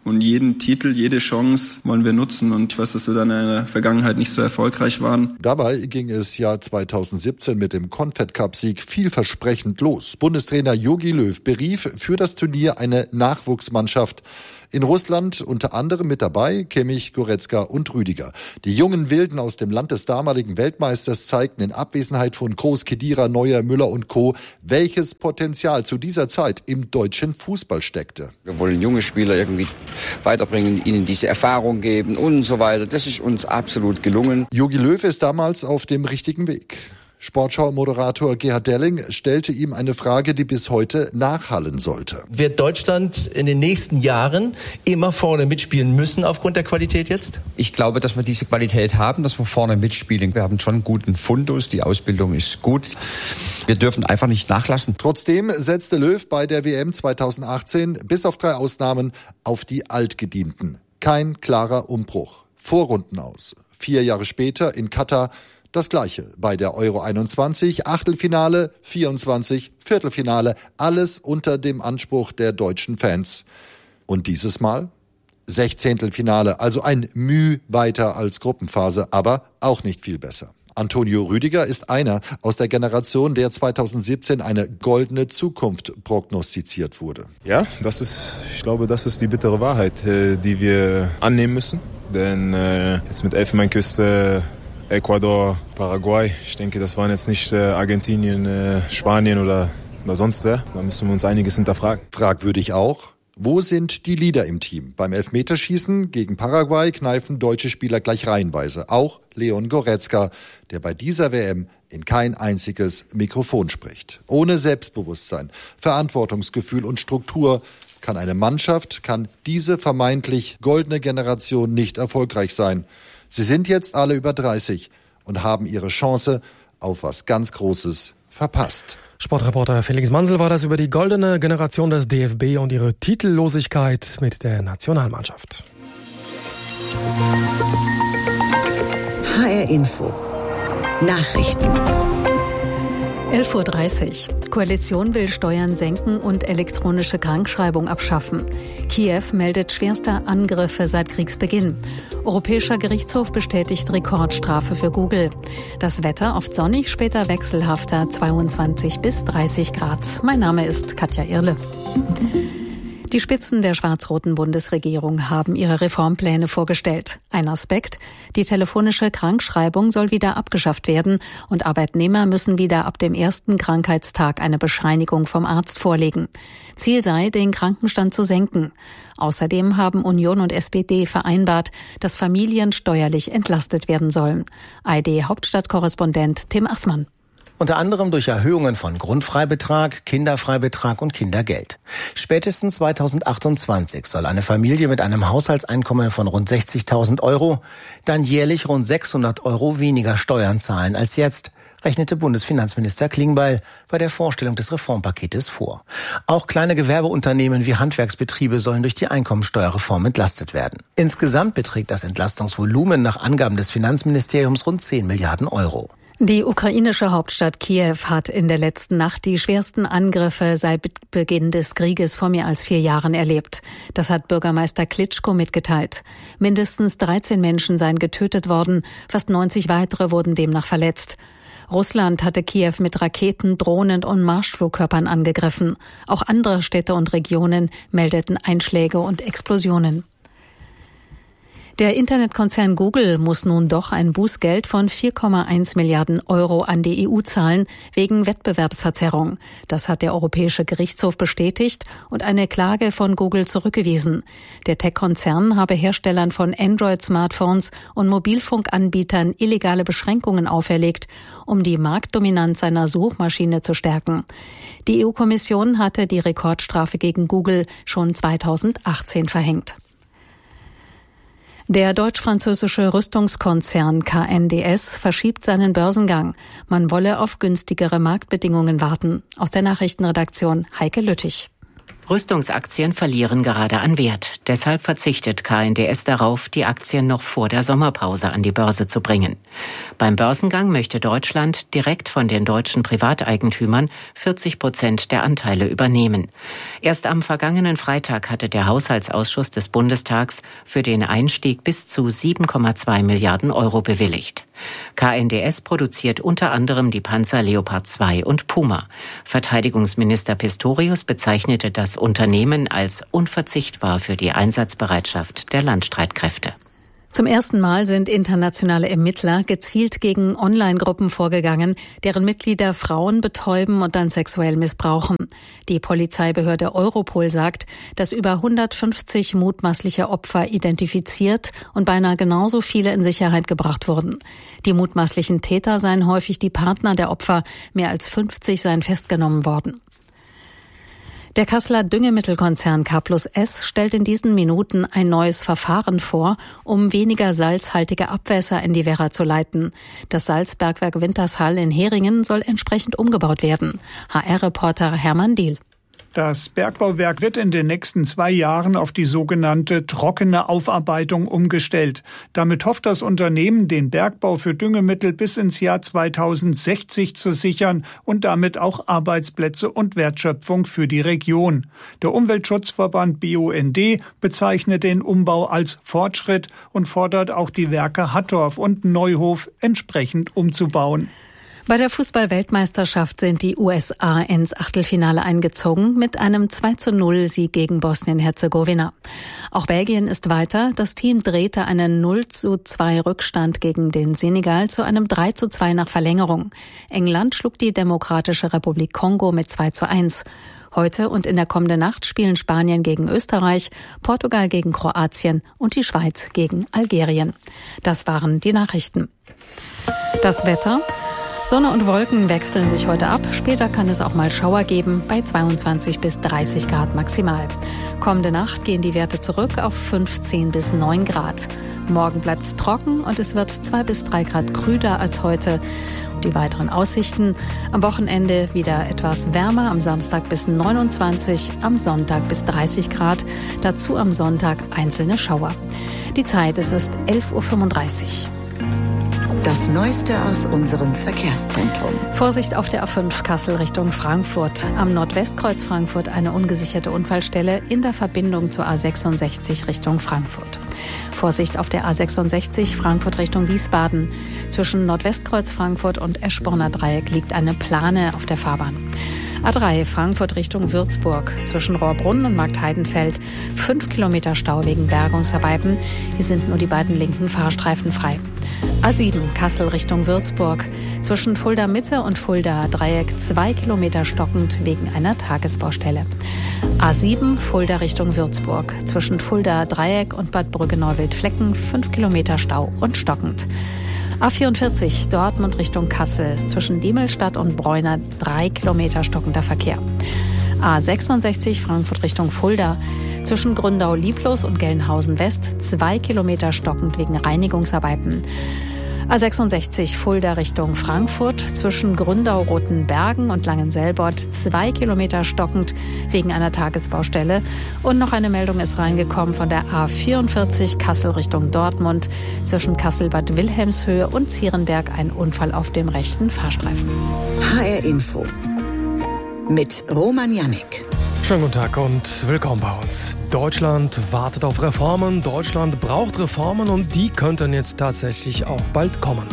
Und jeden Titel, jede Chance wollen wir nutzen. Und ich weiß, dass wir dann in der Vergangenheit nicht so erfolgreich waren. Dabei ging es Jahr zweitausendsiebzehn mit dem Confed-Cup-Sieg vielversprechend los. Bundestrainer Jogi Löw berief für das Turnier eine Nachwuchsmannschaft. In Russland unter anderem mit dabei Kimmich, Goretzka und Rüdiger. Die jungen Wilden aus dem Land des damaligen Weltmeisters zeigten in Abwesenheit von Kroos, Khedira, Neuer, Müller und Co., welches Potenzial zu dieser Zeit im deutschen Fußball steckte. Wir wollen junge Spieler irgendwie weiterbringen, ihnen diese Erfahrung geben und so weiter. Das ist uns absolut gelungen. Jogi Löw ist damals auf dem richtigen Weg. Sportschau-Moderator Gerhard Delling stellte ihm eine Frage, die bis heute nachhallen sollte. Wird Deutschland in den nächsten Jahren immer vorne mitspielen müssen aufgrund der Qualität jetzt? Ich glaube, dass wir diese Qualität haben, dass wir vorne mitspielen. Wir haben schon einen guten Fundus, die Ausbildung ist gut. Wir dürfen einfach nicht nachlassen. Trotzdem setzte Löw bei der W M zweitausendachtzehn bis auf drei Ausnahmen auf die Altgedienten. Kein klarer Umbruch. Vorrunden aus. Vier Jahre später in Katar das Gleiche bei der Euro einundzwanzig, Achtelfinale, vierundzwanzig, Viertelfinale, alles unter dem Anspruch der deutschen Fans. Und dieses Mal Sechzehntelfinale, also ein Müh weiter als Gruppenphase, aber auch nicht viel besser. Antonio Rüdiger ist einer aus der Generation, der zweitausendsiebzehn eine goldene Zukunft prognostiziert wurde. Ja, das ist, ich glaube, das ist die bittere Wahrheit, die wir annehmen müssen. Denn jetzt mit Elfenbeinküste, Ecuador, Paraguay. Ich denke, das waren jetzt nicht äh, Argentinien, äh, Spanien oder, oder sonst wer. Da müssen wir uns einiges hinterfragen. Fragwürdig auch, wo sind die Leader im Team? Beim Elfmeterschießen gegen Paraguay kneifen deutsche Spieler gleich reihenweise. Auch Leon Goretzka, der bei dieser W M in kein einziges Mikrofon spricht. Ohne Selbstbewusstsein, Verantwortungsgefühl und Struktur kann eine Mannschaft, kann diese vermeintlich goldene Generation nicht erfolgreich sein. Sie sind jetzt alle über dreißig und haben ihre Chance auf was ganz Großes verpasst. Sportreporter Felix Mansel war das über die goldene Generation des D F B und ihre Titellosigkeit mit der Nationalmannschaft. H R Info Nachrichten. elf Uhr dreißig. Koalition will Steuern senken und elektronische Krankschreibung abschaffen. Kiew meldet schwerste Angriffe seit Kriegsbeginn. Europäischer Gerichtshof bestätigt Rekordstrafe für Google. Das Wetter oft sonnig, später wechselhafter, zweiundzwanzig bis dreißig Grad. Mein Name ist Katja Irle. Die Spitzen der schwarz-roten Bundesregierung haben ihre Reformpläne vorgestellt. Ein Aspekt: die telefonische Krankschreibung soll wieder abgeschafft werden und Arbeitnehmer müssen wieder ab dem ersten Krankheitstag eine Bescheinigung vom Arzt vorlegen. Ziel sei, den Krankenstand zu senken. Außerdem haben Union und S P D vereinbart, dass Familien steuerlich entlastet werden sollen. A R D-Hauptstadtkorrespondent Tim Assmann. Unter anderem durch Erhöhungen von Grundfreibetrag, Kinderfreibetrag und Kindergeld. Spätestens zweitausendachtundzwanzig soll eine Familie mit einem Haushaltseinkommen von rund sechzigtausend Euro dann jährlich rund sechshundert Euro weniger Steuern zahlen als jetzt, rechnete Bundesfinanzminister Klingbeil bei der Vorstellung des Reformpaketes vor. Auch kleine Gewerbeunternehmen wie Handwerksbetriebe sollen durch die Einkommensteuerreform entlastet werden. Insgesamt beträgt das Entlastungsvolumen nach Angaben des Finanzministeriums rund zehn Milliarden Euro. Die ukrainische Hauptstadt Kiew hat in der letzten Nacht die schwersten Angriffe seit Beginn des Krieges vor mehr als vier Jahren erlebt. Das hat Bürgermeister Klitschko mitgeteilt. Mindestens dreizehn Menschen seien getötet worden, fast neunzig weitere wurden demnach verletzt. Russland hatte Kiew mit Raketen, Drohnen und Marschflugkörpern angegriffen. Auch andere Städte und Regionen meldeten Einschläge und Explosionen. Der Internetkonzern Google muss nun doch ein Bußgeld von vier Komma eins Milliarden Euro an die E U zahlen, wegen Wettbewerbsverzerrung. Das hat der Europäische Gerichtshof bestätigt und eine Klage von Google zurückgewiesen. Der Tech-Konzern habe Herstellern von Android-Smartphones und Mobilfunkanbietern illegale Beschränkungen auferlegt, um die Marktdominanz seiner Suchmaschine zu stärken. Die E U-Kommission hatte die Rekordstrafe gegen Google schon zweitausendachtzehn verhängt. Der deutsch-französische Rüstungskonzern K N D S verschiebt seinen Börsengang. Man wolle auf günstigere Marktbedingungen warten. Aus der Nachrichtenredaktion Heike Lüttich. Rüstungsaktien verlieren gerade an Wert. Deshalb verzichtet K N D S darauf, die Aktien noch vor der Sommerpause an die Börse zu bringen. Beim Börsengang möchte Deutschland direkt von den deutschen Privateigentümern vierzig Prozent der Anteile übernehmen. Erst am vergangenen Freitag hatte der Haushaltsausschuss des Bundestags für den Einstieg bis zu sieben Komma zwei Milliarden Euro bewilligt. K N D S produziert unter anderem die Panzer Leopard zwei und Puma. Verteidigungsminister Pistorius bezeichnete das Unternehmen als unverzichtbar für die Einsatzbereitschaft der Landstreitkräfte. Zum ersten Mal sind internationale Ermittler gezielt gegen Online-Gruppen vorgegangen, deren Mitglieder Frauen betäuben und dann sexuell missbrauchen. Die Polizeibehörde Europol sagt, dass über hundertfünfzig mutmaßliche Opfer identifiziert und beinahe genauso viele in Sicherheit gebracht wurden. Die mutmaßlichen Täter seien häufig die Partner der Opfer, mehr als fünfzig seien festgenommen worden. Der Kasseler Düngemittelkonzern K plus S stellt in diesen Minuten ein neues Verfahren vor, um weniger salzhaltige Abwässer in die Werra zu leiten. Das Salzbergwerk Wintershall in Heringen soll entsprechend umgebaut werden. H R-Reporter Hermann Diehl. Das Bergbauwerk wird in den nächsten zwei Jahren auf die sogenannte trockene Aufarbeitung umgestellt. Damit hofft das Unternehmen, den Bergbau für Düngemittel bis ins Jahr zweitausendsechzig zu sichern und damit auch Arbeitsplätze und Wertschöpfung für die Region. Der Umweltschutzverband B U N D bezeichnet den Umbau als Fortschritt und fordert auch die Werke Hattorf und Neuhof entsprechend umzubauen. Bei der Fußball-Weltmeisterschaft sind die U S A ins Achtelfinale eingezogen mit einem zwei zu null Sieg gegen Bosnien-Herzegowina. Auch Belgien ist weiter. Das Team drehte einen null zu zwei Rückstand gegen den Senegal zu einem drei zu zwei nach Verlängerung. England schlug die Demokratische Republik Kongo mit zwei zu eins. Heute und in der kommenden Nacht spielen Spanien gegen Österreich, Portugal gegen Kroatien und die Schweiz gegen Algerien. Das waren die Nachrichten. Das Wetter. Sonne und Wolken wechseln sich heute ab. Später kann es auch mal Schauer geben, bei zweiundzwanzig bis dreißig Grad maximal. Kommende Nacht gehen die Werte zurück auf fünfzehn bis neun Grad. Morgen bleibt es trocken und es wird zwei bis drei Grad krüder als heute. Die weiteren Aussichten: am Wochenende wieder etwas wärmer, am Samstag bis neunundzwanzig, am Sonntag bis dreißig Grad. Dazu am Sonntag einzelne Schauer. Die Zeit, es ist elf Uhr fünfunddreißig. Das Neueste aus unserem Verkehrszentrum. Vorsicht auf der A fünf Kassel Richtung Frankfurt. Am Nordwestkreuz Frankfurt eine ungesicherte Unfallstelle in der Verbindung zur A sechsundsechzig Richtung Frankfurt. Vorsicht auf der A sechsundsechzig Frankfurt Richtung Wiesbaden. Zwischen Nordwestkreuz Frankfurt und Eschborner Dreieck liegt eine Plane auf der Fahrbahn. A drei Frankfurt Richtung Würzburg. Zwischen Rohrbrunn und Marktheidenfeld fünf Kilometer Stau wegen Bergungsarbeiten. Hier sind nur die beiden linken Fahrstreifen frei. A sieben Kassel Richtung Würzburg. Zwischen Fulda Mitte und Fulda Dreieck zwei Kilometer stockend wegen einer Tagesbaustelle. A sieben Fulda Richtung Würzburg. Zwischen Fulda Dreieck und Bad Brügge-Neuwied-Flecken fünf Kilometer Stau und stockend. A vierundvierzig Dortmund Richtung Kassel. Zwischen Diemelstadt und Bräuner drei Kilometer stockender Verkehr. A sechsundsechzig Frankfurt Richtung Fulda. Zwischen Gründau-Lieblos und Gelnhausen West zwei Kilometer stockend wegen Reinigungsarbeiten. A sechsundsechzig Fulda Richtung Frankfurt. Zwischen Gründau-Rotenbergen und Langenselbold zwei Kilometer stockend wegen einer Tagesbaustelle. Und noch eine Meldung ist reingekommen von der A vierundvierzig Kassel Richtung Dortmund. Zwischen Kassel-Bad Wilhelmshöhe und Zierenberg ein Unfall auf dem rechten Fahrstreifen. H R Info mit Roman Jannik. Schönen guten Tag und willkommen bei uns. Deutschland wartet auf Reformen, Deutschland braucht Reformen und die könnten jetzt tatsächlich auch bald kommen.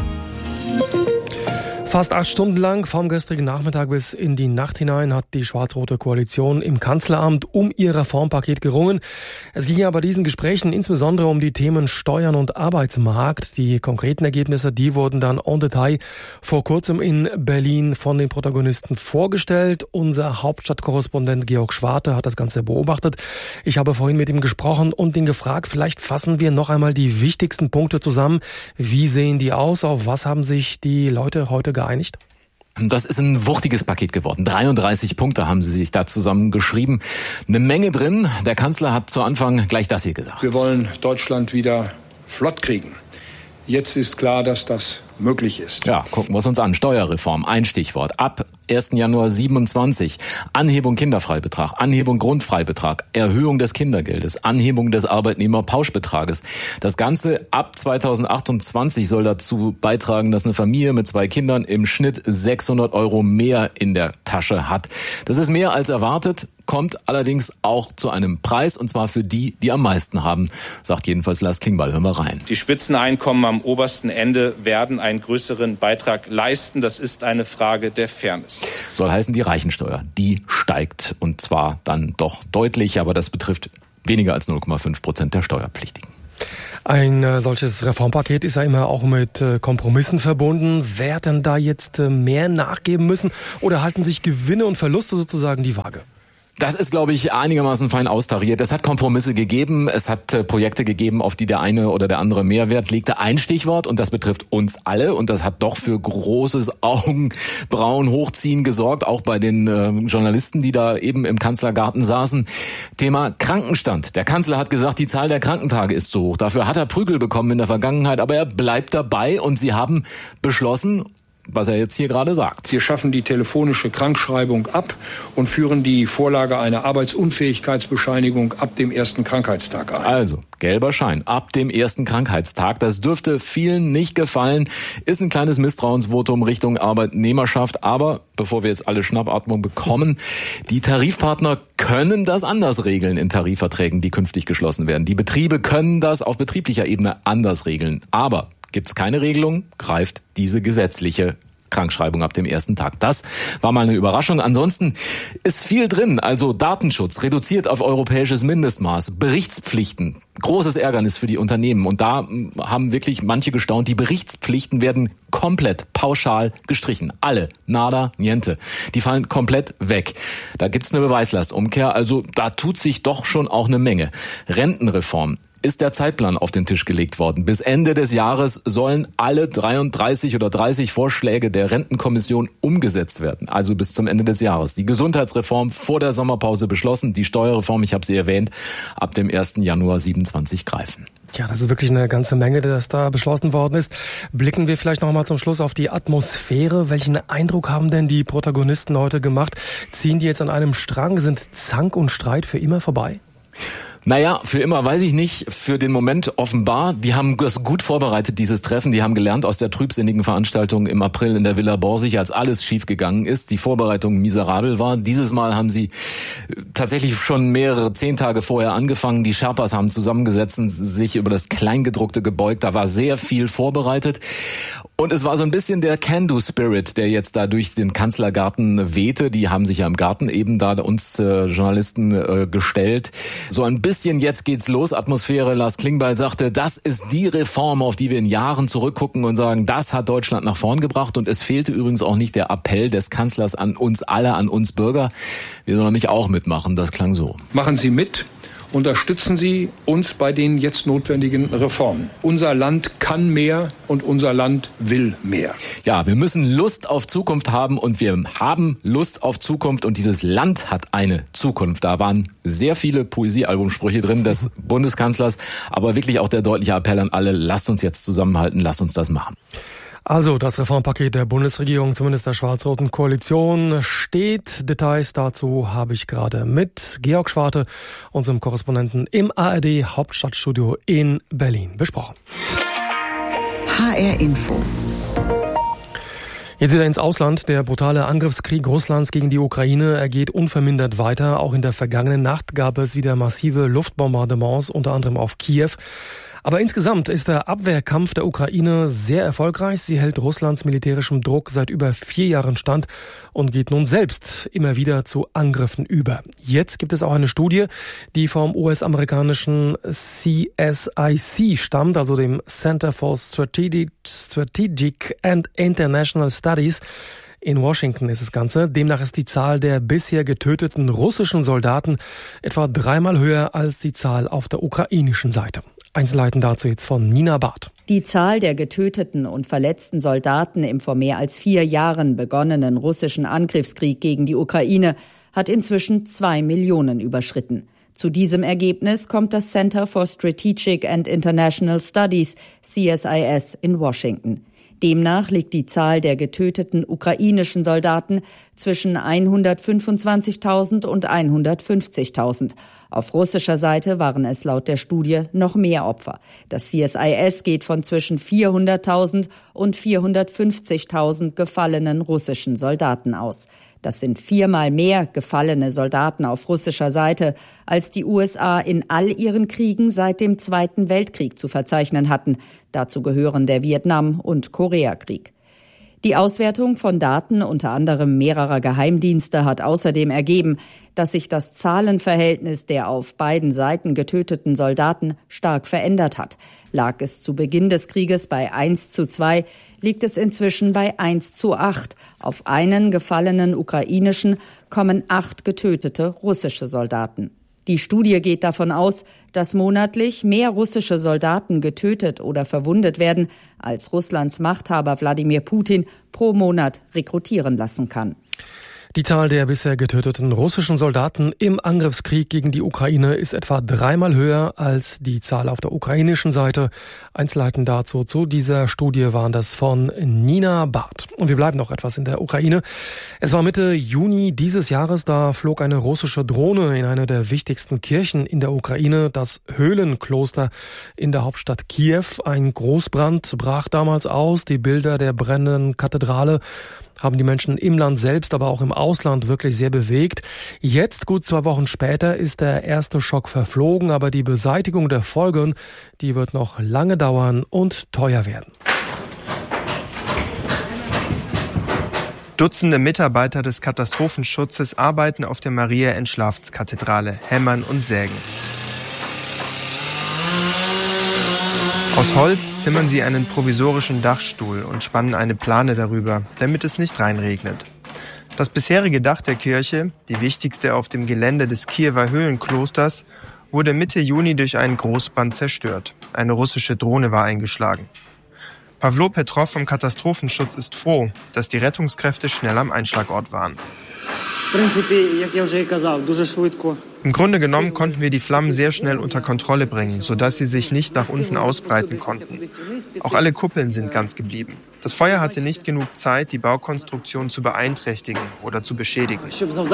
Fast acht Stunden lang, vom gestrigen Nachmittag bis in die Nacht hinein, hat die schwarz-rote Koalition im Kanzleramt um ihr Reformpaket gerungen. Es ging ja bei diesen Gesprächen insbesondere um die Themen Steuern und Arbeitsmarkt. Die konkreten Ergebnisse, die wurden dann en Detail vor kurzem in Berlin von den Protagonisten vorgestellt. Unser Hauptstadtkorrespondent Georg Schwarte hat das Ganze beobachtet. Ich habe vorhin mit ihm gesprochen und ihn gefragt, vielleicht fassen wir noch einmal die wichtigsten Punkte zusammen. Wie sehen die aus? Auf was haben sich die Leute heute geeinigt? Das ist ein wuchtiges Paket geworden. dreiunddreißig Punkte haben sie sich da zusammengeschrieben. Eine Menge drin. Der Kanzler hat zu Anfang gleich das hier gesagt. Wir wollen Deutschland wieder flott kriegen. Jetzt ist klar, dass das möglich ist. Ja, gucken wir es uns an. Steuerreform, ein Stichwort. Ab ersten Januar siebenundzwanzig. Anhebung Kinderfreibetrag, Anhebung Grundfreibetrag, Erhöhung des Kindergeldes, Anhebung des Arbeitnehmerpauschbetrages. Das Ganze ab zweitausendachtundzwanzig soll dazu beitragen, dass eine Familie mit zwei Kindern im Schnitt sechshundert Euro mehr in der Tasche hat. Das ist mehr als erwartet, kommt allerdings auch zu einem Preis, und zwar für die, die am meisten haben, sagt jedenfalls Lars Klingbeil. Hören wir rein. Die Spitzeneinkommen am obersten Ende werden einen größeren Beitrag leisten. Das ist eine Frage der Fairness. Soll heißen, die Reichensteuer, die steigt, und zwar dann doch deutlich, aber das betrifft weniger als null Komma fünf Prozent der Steuerpflichtigen. Ein äh, solches Reformpaket ist ja immer auch mit äh, Kompromissen verbunden. Werden da jetzt äh, mehr nachgeben müssen oder halten sich Gewinne und Verluste sozusagen die Waage? Das ist, glaube ich, einigermaßen fein austariert. Es hat Kompromisse gegeben, es hat äh, Projekte gegeben, auf die der eine oder der andere Mehrwert legte. Ein Stichwort, und das betrifft uns alle, und das hat doch für großes Augenbrauen hochziehen gesorgt, auch bei den äh, Journalisten, die da eben im Kanzlergarten saßen. Thema Krankenstand. Der Kanzler hat gesagt, die Zahl der Krankentage ist zu hoch. Dafür hat er Prügel bekommen in der Vergangenheit, aber er bleibt dabei, und sie haben beschlossen, was er jetzt hier gerade sagt. Wir schaffen die telefonische Krankschreibung ab und führen die Vorlage einer Arbeitsunfähigkeitsbescheinigung ab dem ersten Krankheitstag ein. Also, gelber Schein ab dem ersten Krankheitstag. Das dürfte vielen nicht gefallen. Ist ein kleines Misstrauensvotum Richtung Arbeitnehmerschaft. Aber bevor wir jetzt alle Schnappatmung bekommen, die Tarifpartner können das anders regeln in Tarifverträgen, die künftig geschlossen werden. Die Betriebe können das auf betrieblicher Ebene anders regeln. Aber gibt es keine Regelung, greift diese gesetzliche Krankschreibung ab dem ersten Tag. Das war mal eine Überraschung. Ansonsten ist viel drin. Also Datenschutz reduziert auf europäisches Mindestmaß. Berichtspflichten. Großes Ärgernis für die Unternehmen. Und da haben wirklich manche gestaunt. Die Berichtspflichten werden komplett pauschal gestrichen. Alle. Nada, niente. Die fallen komplett weg. Da gibt's eine Beweislastumkehr. Also da tut sich doch schon auch eine Menge. Rentenreform. Ist der Zeitplan auf den Tisch gelegt worden. Bis Ende des Jahres sollen alle dreiunddreißig oder dreißig Vorschläge der Rentenkommission umgesetzt werden. Also bis zum Ende des Jahres. Die Gesundheitsreform vor der Sommerpause beschlossen. Die Steuerreform, ich habe sie erwähnt, ab dem ersten Januar siebenundzwanzig greifen. Ja, das ist wirklich eine ganze Menge, das da beschlossen worden ist. Blicken wir vielleicht noch mal zum Schluss auf die Atmosphäre. Welchen Eindruck haben denn die Protagonisten heute gemacht? Ziehen die jetzt an einem Strang? Sind Zank und Streit für immer vorbei? Naja, für immer weiß ich nicht, für den Moment offenbar. Die haben das gut vorbereitet, dieses Treffen. Die haben gelernt aus der trübsinnigen Veranstaltung im April in der Villa Borsig, als alles schiefgegangen ist, die Vorbereitung miserabel war. Dieses Mal haben sie tatsächlich schon mehrere, zehn Tage vorher angefangen. Die Sherpas haben zusammengesetzt, sich über das Kleingedruckte gebeugt. Da war sehr viel vorbereitet. Und es war so ein bisschen der Can-Do-Spirit, der jetzt da durch den Kanzlergarten wehte. Die haben sich ja im Garten eben da uns äh, Journalisten äh, gestellt. So ein bisschen jetzt geht's los, Atmosphäre. Lars Klingbeil sagte, das ist die Reform, auf die wir in Jahren zurückgucken und sagen, das hat Deutschland nach vorn gebracht. Und es fehlte übrigens auch nicht der Appell des Kanzlers an uns alle, an uns Bürger. Wir sollen nämlich auch mitmachen. Das klang so. Machen Sie mit. Unterstützen Sie uns bei den jetzt notwendigen Reformen. Unser Land kann mehr und unser Land will mehr. Ja, wir müssen Lust auf Zukunft haben und wir haben Lust auf Zukunft und dieses Land hat eine Zukunft. Da waren sehr viele Poesiealbumsprüche drin des Bundeskanzlers, aber wirklich auch der deutliche Appell an alle, lasst uns jetzt zusammenhalten, lasst uns das machen. Also das Reformpaket der Bundesregierung, zumindest der schwarz-roten Koalition, steht. Details dazu habe ich gerade mit Georg Schwarte, unserem Korrespondenten im A R D Hauptstadtstudio in Berlin, besprochen. H R Info. Jetzt wieder ins Ausland. Der brutale Angriffskrieg Russlands gegen die Ukraine, er geht unvermindert weiter. Auch in der vergangenen Nacht gab es wieder massive Luftbombardements, unter anderem auf Kiew. Aber insgesamt ist der Abwehrkampf der Ukraine sehr erfolgreich. Sie hält Russlands militärischem Druck seit über vier Jahren stand und geht nun selbst immer wieder zu Angriffen über. Jetzt gibt es auch eine Studie, die vom U S-amerikanischen C S I C stammt, also dem Center for Strategic, Strategic and International Studies. In Washington ist das Ganze. Demnach ist die Zahl der bisher getöteten russischen Soldaten etwa dreimal höher als die Zahl auf der ukrainischen Seite. Einzelheiten dazu jetzt von Nina Barth. Die Zahl der getöteten und verletzten Soldaten im vor mehr als vier Jahren begonnenen russischen Angriffskrieg gegen die Ukraine hat inzwischen zwei Millionen überschritten. Zu diesem Ergebnis kommt das Center for Strategic and International Studies, C S I S, in Washington. Demnach liegt die Zahl der getöteten ukrainischen Soldaten zwischen hundertfünfundzwanzigtausend und hundertfünfzigtausend. Auf russischer Seite waren es laut der Studie noch mehr Opfer. Das C S I S geht von zwischen vierhunderttausend und vierhundertfünfzigtausend gefallenen russischen Soldaten aus. Das sind viermal mehr gefallene Soldaten auf russischer Seite, als die U S A in all ihren Kriegen seit dem Zweiten Weltkrieg zu verzeichnen hatten. Dazu gehören der Vietnam- und Koreakrieg. Die Auswertung von Daten unter anderem mehrerer Geheimdienste hat außerdem ergeben, dass sich das Zahlenverhältnis der auf beiden Seiten getöteten Soldaten stark verändert hat. Lag es zu Beginn des Krieges bei eins zu zwei, liegt es inzwischen bei eins zu acht. Auf einen gefallenen ukrainischen kommen acht getötete russische Soldaten. Die Studie geht davon aus, dass monatlich mehr russische Soldaten getötet oder verwundet werden, als Russlands Machthaber Wladimir Putin pro Monat rekrutieren lassen kann. Die Zahl der bisher getöteten russischen Soldaten im Angriffskrieg gegen die Ukraine ist etwa dreimal höher als die Zahl auf der ukrainischen Seite. Einzelheiten dazu zu dieser Studie waren das von Nina Barth. Und wir bleiben noch etwas in der Ukraine. Es war Mitte Juni dieses Jahres, da flog eine russische Drohne in eine der wichtigsten Kirchen in der Ukraine, das Höhlenkloster in der Hauptstadt Kiew. Ein Großbrand brach damals aus. Die Bilder der brennenden Kathedrale haben die Menschen im Land selbst, aber auch im Ausland wirklich sehr bewegt. Jetzt, gut zwei Wochen später, ist der erste Schock verflogen, aber die Beseitigung der Folgen, die wird noch lange dauern und teuer werden. Dutzende Mitarbeiter des Katastrophenschutzes arbeiten auf der Maria-Entschlaffenskathedrale, hämmern und sägen. Aus Holz zimmern sie einen provisorischen Dachstuhl und spannen eine Plane darüber, damit es nicht reinregnet. Das bisherige Dach der Kirche, die wichtigste auf dem Gelände des Kiewer Höhlenklosters, wurde Mitte Juni durch einen Großbrand zerstört. Eine russische Drohne war eingeschlagen. Pawlo Petrov vom Katastrophenschutz ist froh, dass die Rettungskräfte schnell am Einschlagort waren. Im Grunde genommen konnten wir die Flammen sehr schnell unter Kontrolle bringen, sodass sie sich nicht nach unten ausbreiten konnten. Auch alle Kuppeln sind ganz geblieben. Das Feuer hatte nicht genug Zeit, die Baukonstruktion zu beeinträchtigen oder zu beschädigen.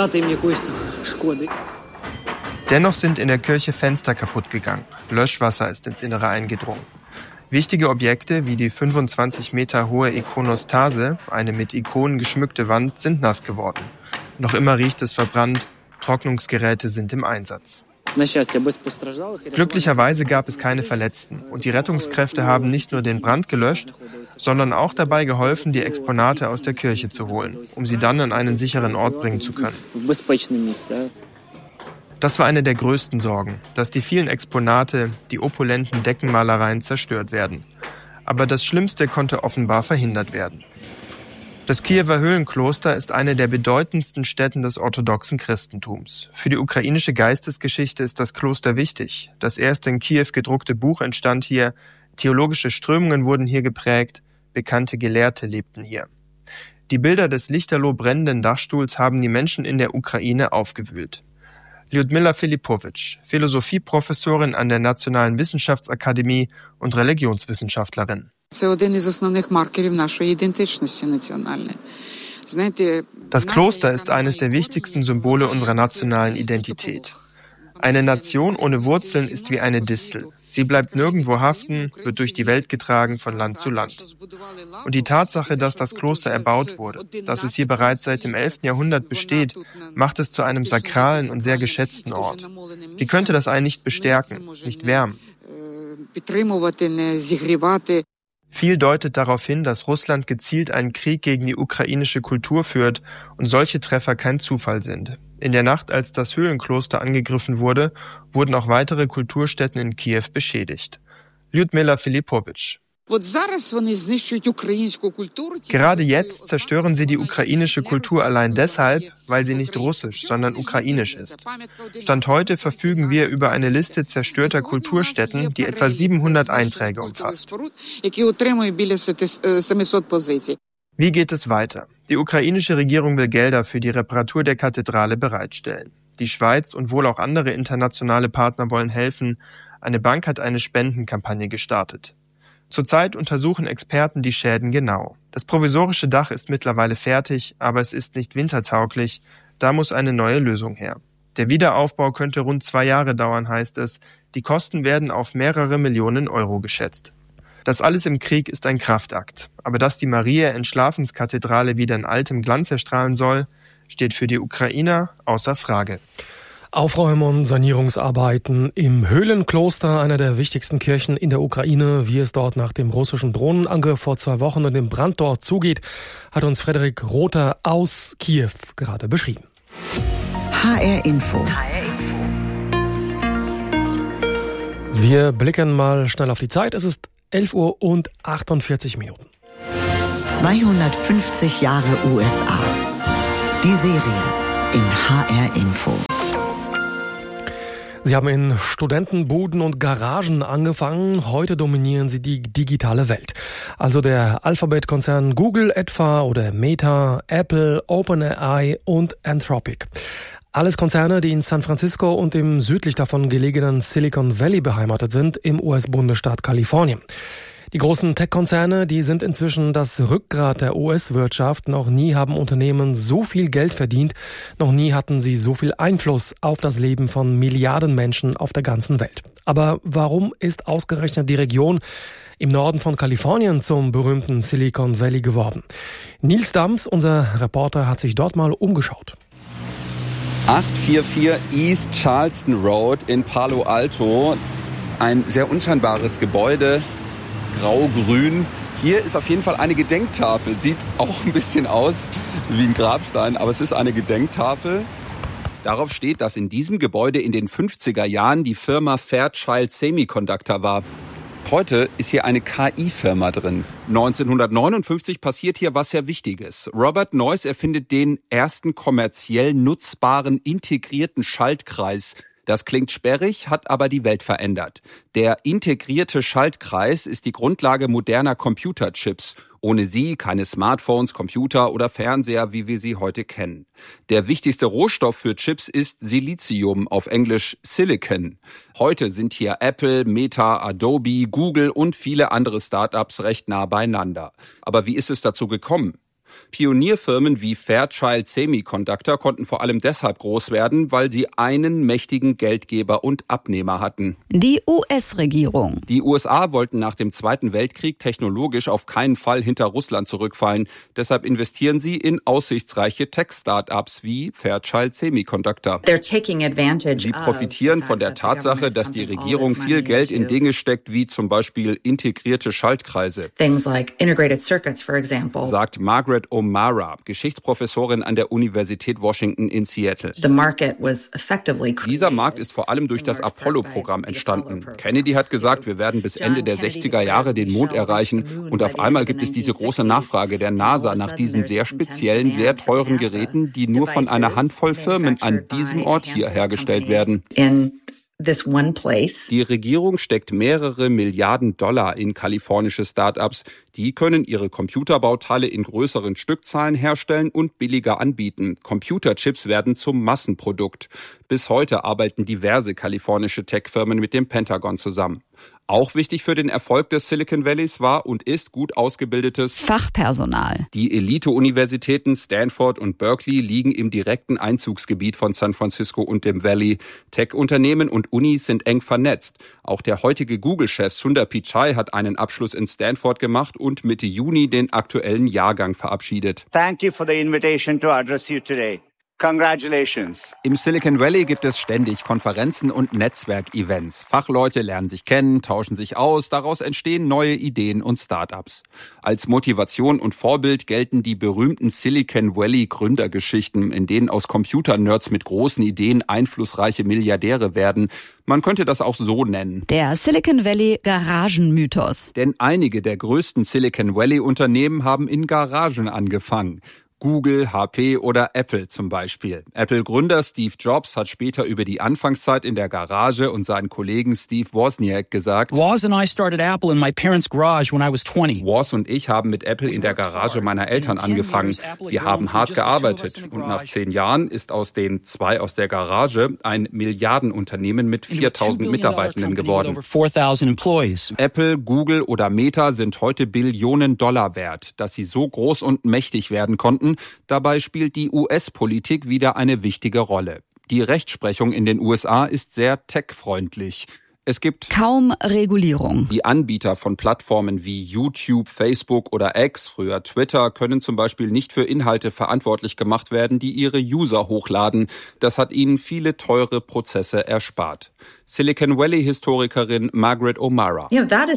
Dennoch sind in der Kirche Fenster kaputt gegangen. Löschwasser ist ins Innere eingedrungen. Wichtige Objekte wie die fünfundzwanzig Meter hohe Ikonostase, eine mit Ikonen geschmückte Wand, sind nass geworden. Noch immer riecht es verbrannt, Trocknungsgeräte sind im Einsatz. Glücklicherweise gab es keine Verletzten und die Rettungskräfte haben nicht nur den Brand gelöscht, sondern auch dabei geholfen, die Exponate aus der Kirche zu holen, um sie dann an einen sicheren Ort bringen zu können. Das war eine der größten Sorgen, dass die vielen Exponate, die opulenten Deckenmalereien zerstört werden. Aber das Schlimmste konnte offenbar verhindert werden. Das Kiewer Höhlenkloster ist eine der bedeutendsten Stätten des orthodoxen Christentums. Für die ukrainische Geistesgeschichte ist das Kloster wichtig. Das erste in Kiew gedruckte Buch entstand hier, theologische Strömungen wurden hier geprägt, bekannte Gelehrte lebten hier. Die Bilder des lichterloh brennenden Dachstuhls haben die Menschen in der Ukraine aufgewühlt. Lyudmila Filipowitsch, Philosophieprofessorin an der Nationalen Wissenschaftsakademie und Religionswissenschaftlerin. Das Kloster ist eines der wichtigsten Symbole unserer nationalen Identität. Eine Nation ohne Wurzeln ist wie eine Distel. Sie bleibt nirgendwo haften, wird durch die Welt getragen von Land zu Land. Und die Tatsache, dass das Kloster erbaut wurde, dass es hier bereits seit dem elften Jahrhundert besteht, macht es zu einem sakralen und sehr geschätzten Ort. Wie könnte das einen nicht bestärken, nicht wärmen? Viel deutet darauf hin, dass Russland gezielt einen Krieg gegen die ukrainische Kultur führt und solche Treffer kein Zufall sind. In der Nacht, als das Höhlenkloster angegriffen wurde, wurden auch weitere Kulturstätten in Kiew beschädigt. Lyudmila Filipowitsch. Gerade jetzt zerstören sie die ukrainische Kultur allein deshalb, weil sie nicht russisch, sondern ukrainisch ist. Stand heute verfügen wir über eine Liste zerstörter Kulturstätten, die etwa siebenhundert Einträge umfasst. Wie geht es weiter? Die ukrainische Regierung will Gelder für die Reparatur der Kathedrale bereitstellen. Die Schweiz und wohl auch andere internationale Partner wollen helfen. Eine Bank hat eine Spendenkampagne gestartet. Zurzeit untersuchen Experten die Schäden genau. Das provisorische Dach ist mittlerweile fertig, aber es ist nicht wintertauglich. Da muss eine neue Lösung her. Der Wiederaufbau könnte rund zwei Jahre dauern, heißt es. Die Kosten werden auf mehrere Millionen Euro geschätzt. Das alles im Krieg ist ein Kraftakt. Aber dass die Maria-Entschlafenskathedrale wieder in altem Glanz erstrahlen soll, steht für die Ukrainer außer Frage. Aufräumen und Sanierungsarbeiten im Höhlenkloster, einer der wichtigsten Kirchen in der Ukraine. Wie es dort nach dem russischen Drohnenangriff vor zwei Wochen und dem Brand dort zugeht, hat uns Frederik Rother aus Kiew gerade beschrieben. H R Info. Wir blicken mal schnell auf die Zeit. Es ist elf Uhr und achtundvierzig Minuten. zweihundertfünfzig Jahre U S A. Die Serie in H R Info. Sie haben in Studentenbuden und Garagen angefangen. Heute dominieren sie die digitale Welt. Also der Alphabet-Konzern Google etwa oder Meta, Apple, OpenAI und Anthropic. Alles Konzerne, die in San Francisco und im südlich davon gelegenen Silicon Valley beheimatet sind, im U S-Bundesstaat Kalifornien. Die großen Tech-Konzerne, die sind inzwischen das Rückgrat der U S-Wirtschaft. Noch nie haben Unternehmen so viel Geld verdient. Noch nie hatten sie so viel Einfluss auf das Leben von Milliarden Menschen auf der ganzen Welt. Aber warum ist ausgerechnet die Region im Norden von Kalifornien zum berühmten Silicon Valley geworden? Nils Dams, unser Reporter, hat sich dort mal umgeschaut. achthundertvierundvierzig East Charleston Road in Palo Alto. Ein sehr unscheinbares Gebäude. Grau-grün. Hier ist auf jeden Fall eine Gedenktafel. Sieht auch ein bisschen aus wie ein Grabstein, aber es ist eine Gedenktafel. Darauf steht, dass in diesem Gebäude in den fünfziger Jahren die Firma Fairchild Semiconductor war. Heute ist hier eine K I-Firma drin. neunzehnhundertneunundfünfzig passiert hier was sehr Wichtiges. Robert Noyce erfindet den ersten kommerziell nutzbaren integrierten Schaltkreis. Das klingt sperrig, hat aber die Welt verändert. Der integrierte Schaltkreis ist die Grundlage moderner Computerchips. Ohne sie keine Smartphones, Computer oder Fernseher, wie wir sie heute kennen. Der wichtigste Rohstoff für Chips ist Silizium, auf Englisch Silicon. Heute sind hier Apple, Meta, Adobe, Google und viele andere Startups recht nah beieinander. Aber wie ist es dazu gekommen? Pionierfirmen wie Fairchild Semiconductor konnten vor allem deshalb groß werden, weil sie einen mächtigen Geldgeber und Abnehmer hatten. Die U S-Regierung. Die U S A wollten nach dem Zweiten Weltkrieg technologisch auf keinen Fall hinter Russland zurückfallen. Deshalb investieren sie in aussichtsreiche Tech-Startups wie Fairchild Semiconductor. Sie profitieren von der Tatsache, dass die Regierung viel Geld in Dinge steckt, wie zum Beispiel integrierte Schaltkreise. Sagt Margaret O'Mara, Geschichtsprofessorin an der Universität Washington in Seattle. Dieser Markt ist vor allem durch das Apollo-Programm entstanden. Kennedy hat gesagt, wir werden bis Ende der sechziger Jahre den Mond erreichen und auf einmal gibt es diese große Nachfrage der NASA nach diesen sehr speziellen, sehr teuren Geräten, die nur von einer Handvoll Firmen an diesem Ort hier hergestellt werden. Die Regierung steckt mehrere Milliarden Dollar in kalifornische Startups. Die können ihre Computerbauteile in größeren Stückzahlen herstellen und billiger anbieten. Computerchips werden zum Massenprodukt. Bis heute arbeiten diverse kalifornische Tech-Firmen mit dem Pentagon zusammen. Auch wichtig für den Erfolg des Silicon Valleys war und ist gut ausgebildetes Fachpersonal. Die Elite-Universitäten Stanford und Berkeley liegen im direkten Einzugsgebiet von San Francisco und dem Valley. Tech-Unternehmen und Unis sind eng vernetzt. Auch der heutige Google-Chef Sundar Pichai hat einen Abschluss in Stanford gemacht und Mitte Juni den aktuellen Jahrgang verabschiedet. Thank you for the invitation to address you today. Congratulations. Im Silicon Valley gibt es ständig Konferenzen und Netzwerkevents. Fachleute lernen sich kennen, tauschen sich aus, daraus entstehen neue Ideen und Startups. Als Motivation und Vorbild gelten die berühmten Silicon Valley Gründergeschichten, in denen aus Computernerds mit großen Ideen einflussreiche Milliardäre werden. Man könnte das auch so nennen. Der Silicon Valley Garagenmythos. Denn einige der größten Silicon Valley Unternehmen haben in Garagen angefangen. Google, H P oder Apple zum Beispiel. Apple-Gründer Steve Jobs hat später über die Anfangszeit in der Garage und seinen Kollegen Steve Wozniak gesagt: Woz and I started Apple in my parents' garage when I was twenty. Woz und ich haben mit Apple in der Garage meiner Eltern angefangen. Wir haben hart gearbeitet und nach zehn Jahren ist aus den zwei aus der Garage ein Milliardenunternehmen mit viertausend Mitarbeitenden geworden. Apple, Google oder Meta sind heute Billionen Dollar wert. Dass sie so groß und mächtig werden konnten, dabei spielt die U S-Politik wieder eine wichtige Rolle. Die Rechtsprechung in den U S A ist sehr tech-freundlich. Es gibt kaum Regulierung. Die Anbieter von Plattformen wie YouTube, Facebook oder X, früher Twitter, können zum Beispiel nicht für Inhalte verantwortlich gemacht werden, die ihre User hochladen. Das hat ihnen viele teure Prozesse erspart. Silicon Valley-Historikerin Margaret O'Mara.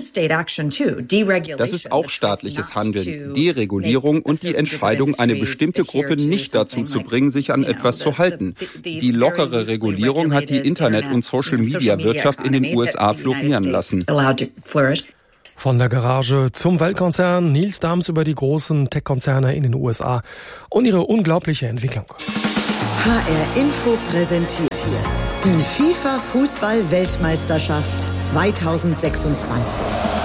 Das ist auch staatliches Handeln, Deregulierung und die Entscheidung, eine bestimmte Gruppe nicht dazu zu bringen, sich an etwas zu halten. Die lockere Regulierung hat die Internet- und Social-Media-Wirtschaft in den U S A florieren lassen. Von der Garage zum Weltkonzern, Nils Dams über die großen Tech-Konzerne in den U S A und ihre unglaubliche Entwicklung. H R Info präsentiert die FIFA-Fußball-Weltmeisterschaft zweitausendsechsundzwanzig.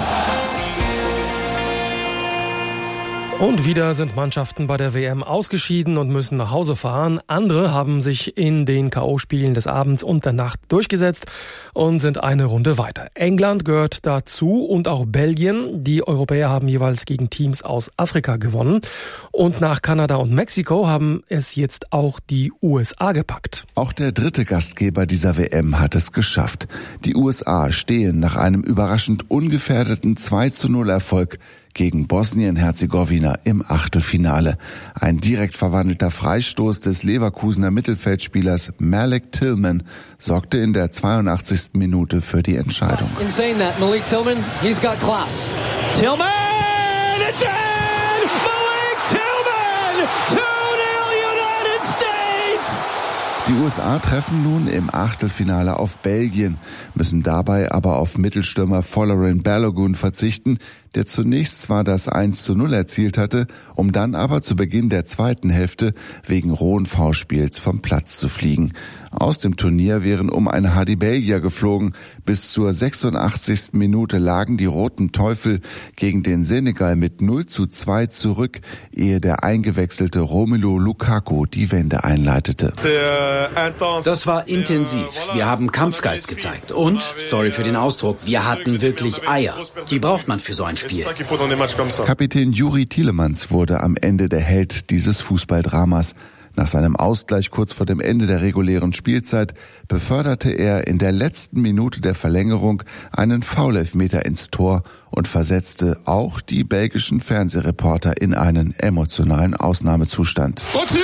Und wieder sind Mannschaften bei der W M ausgeschieden und müssen nach Hause fahren. Andere haben sich in den K O-Spielen des Abends und der Nacht durchgesetzt und sind eine Runde weiter. England gehört dazu und auch Belgien. Die Europäer haben jeweils gegen Teams aus Afrika gewonnen. Und nach Kanada und Mexiko haben es jetzt auch die U S A gepackt. Auch der dritte Gastgeber dieser W M hat es geschafft. Die U S A stehen nach einem überraschend ungefährdeten zwei zu null Erfolg gegen Bosnien-Herzegowina im Achtelfinale. Ein direkt verwandelter Freistoß des Leverkusener Mittelfeldspielers Malik Tillman sorgte in der zweiundachtzigsten Minute für die Entscheidung. In saying that, Malik Tillman, he's got class. Tillman! It's in! Malik Tillman! two nil United States! Die U S A treffen nun im Achtelfinale auf Belgien, müssen dabei aber auf Mittelstürmer Folarin Balogun verzichten, der zunächst zwar das eins zu null erzielt hatte, um dann aber zu Beginn der zweiten Hälfte wegen rohen Foulspiels vom Platz zu fliegen. Aus dem Turnier wären um eine H D Belgier geflogen. Bis zur sechsundachtzigsten Minute lagen die Roten Teufel gegen den Senegal mit null zu zwei zurück, ehe der eingewechselte Romelu Lukaku die Wende einleitete. Das war intensiv. Wir haben Kampfgeist gezeigt. Und, sorry für den Ausdruck, wir hatten wirklich Eier. Die braucht man für so ein Spiel. Kapitän Juri Tielemans wurde am Ende der Held dieses Fußballdramas. Nach seinem Ausgleich kurz vor dem Ende der regulären Spielzeit beförderte er in der letzten Minute der Verlängerung einen Foulelfmeter ins Tor und versetzte auch die belgischen Fernsehreporter in einen emotionalen Ausnahmezustand.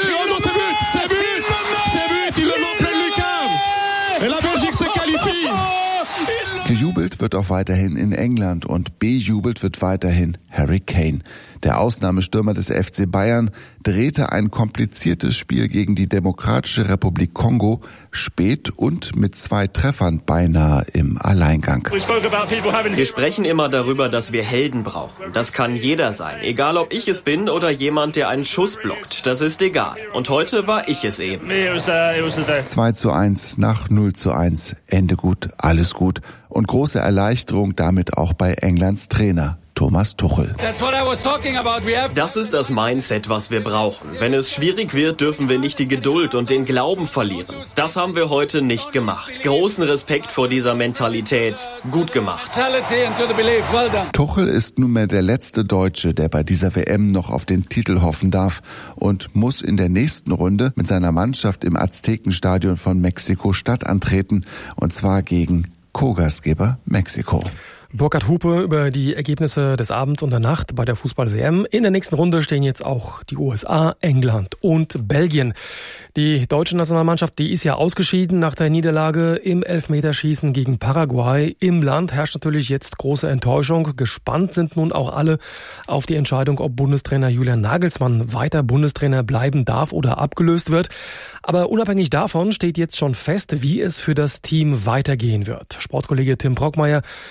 Gejubelt wird auch weiterhin in England und bejubelt wird weiterhin Harry Kane. Der Ausnahmestürmer des F C Bayern drehte ein kompliziertes Spiel gegen die Demokratische Republik Kongo spät und mit zwei Treffern beinahe im Alleingang. Wir sprechen immer darüber, dass wir Helden brauchen. Das kann jeder sein, egal ob ich es bin oder jemand, der einen Schuss blockt. Das ist egal. Und heute war ich es eben. zwei zu eins nach null zu eins. Ende gut, alles gut. Und große Erleichterung damit auch bei Englands Trainer Thomas Tuchel. Das ist das Mindset, was wir brauchen. Wenn es schwierig wird, dürfen wir nicht die Geduld und den Glauben verlieren. Das haben wir heute nicht gemacht. Großen Respekt vor dieser Mentalität. Gut gemacht. Tuchel ist nunmehr der letzte Deutsche, der bei dieser W M noch auf den Titel hoffen darf und muss in der nächsten Runde mit seiner Mannschaft im Aztekenstadion von Mexiko-Stadt antreten, und zwar gegen Co-Gastgeber Mexiko. Burkhard Hupe über die Ergebnisse des Abends und der Nacht bei der Fußball-W M. In der nächsten Runde stehen jetzt auch die U S A, England und Belgien. Die deutsche Nationalmannschaft, die ist ja ausgeschieden nach der Niederlage im Elfmeterschießen gegen Paraguay. Im Land herrscht natürlich jetzt große Enttäuschung. Gespannt sind nun auch alle auf die Entscheidung, ob Bundestrainer Julian Nagelsmann weiter Bundestrainer bleiben darf oder abgelöst wird. Aber unabhängig davon steht jetzt schon fest, wie es für das Team weitergehen wird. Sportkollege Tim Brockmeier kann uns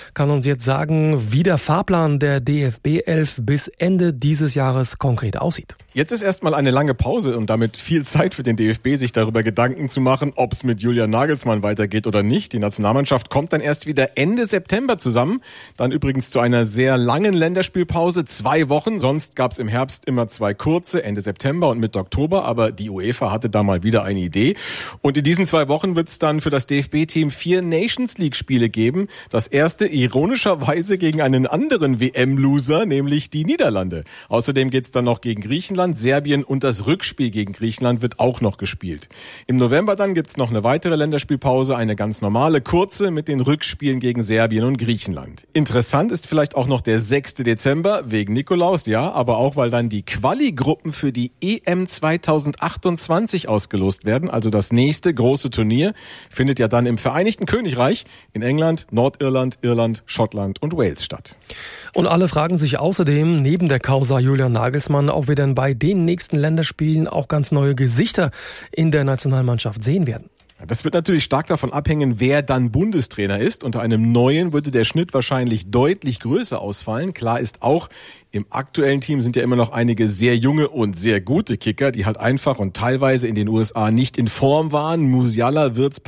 jetzt sagen, wie der Fahrplan der D F B elf bis Ende dieses Jahres konkret aussieht. Jetzt ist erstmal eine lange Pause und damit viel Zeit für den D F B, sich darüber Gedanken zu machen, ob es mit Julian Nagelsmann weitergeht oder nicht. Die Nationalmannschaft kommt dann erst wieder Ende September zusammen. Dann übrigens zu einer sehr langen Länderspielpause, zwei Wochen. Sonst gab es im Herbst immer zwei kurze, Ende September und Mitte Oktober. Aber die UEFA hatte da mal wieder eine Idee. Und in diesen zwei Wochen wird es dann für das D F B-Team vier Nations League-Spiele geben. Das erste ironischerweise gegen einen anderen W M-Loser, nämlich die Niederlande. Außerdem geht es dann noch gegen Griechenland, Serbien und das Rückspiel gegen Griechenland wird auch noch gespielt. Im November dann gibt's noch eine weitere Länderspielpause, eine ganz normale, kurze mit den Rückspielen gegen Serbien und Griechenland. Interessant ist vielleicht auch noch der sechste Dezember, wegen Nikolaus, ja, aber auch, weil dann die Quali-Gruppen für die E M zweitausendachtundzwanzig ausgelost werden, also das nächste große Turnier, findet ja dann im Vereinigten Königreich, in England, Nordirland, Irland, Schottland und Wales statt. Und alle fragen sich außerdem, neben der Causa Julian Nagelsmann, ob wir denn bei den nächsten Länderspielen auch ganz neue Gesichter in der Nationalmannschaft sehen werden. Das wird natürlich stark davon abhängen, wer dann Bundestrainer ist. Unter einem neuen würde der Schnitt wahrscheinlich deutlich größer ausfallen. Klar ist auch, im aktuellen Team sind ja immer noch einige sehr junge und sehr gute Kicker, die halt einfach und teilweise in den U S A nicht in Form waren. Musiala, Wirtz,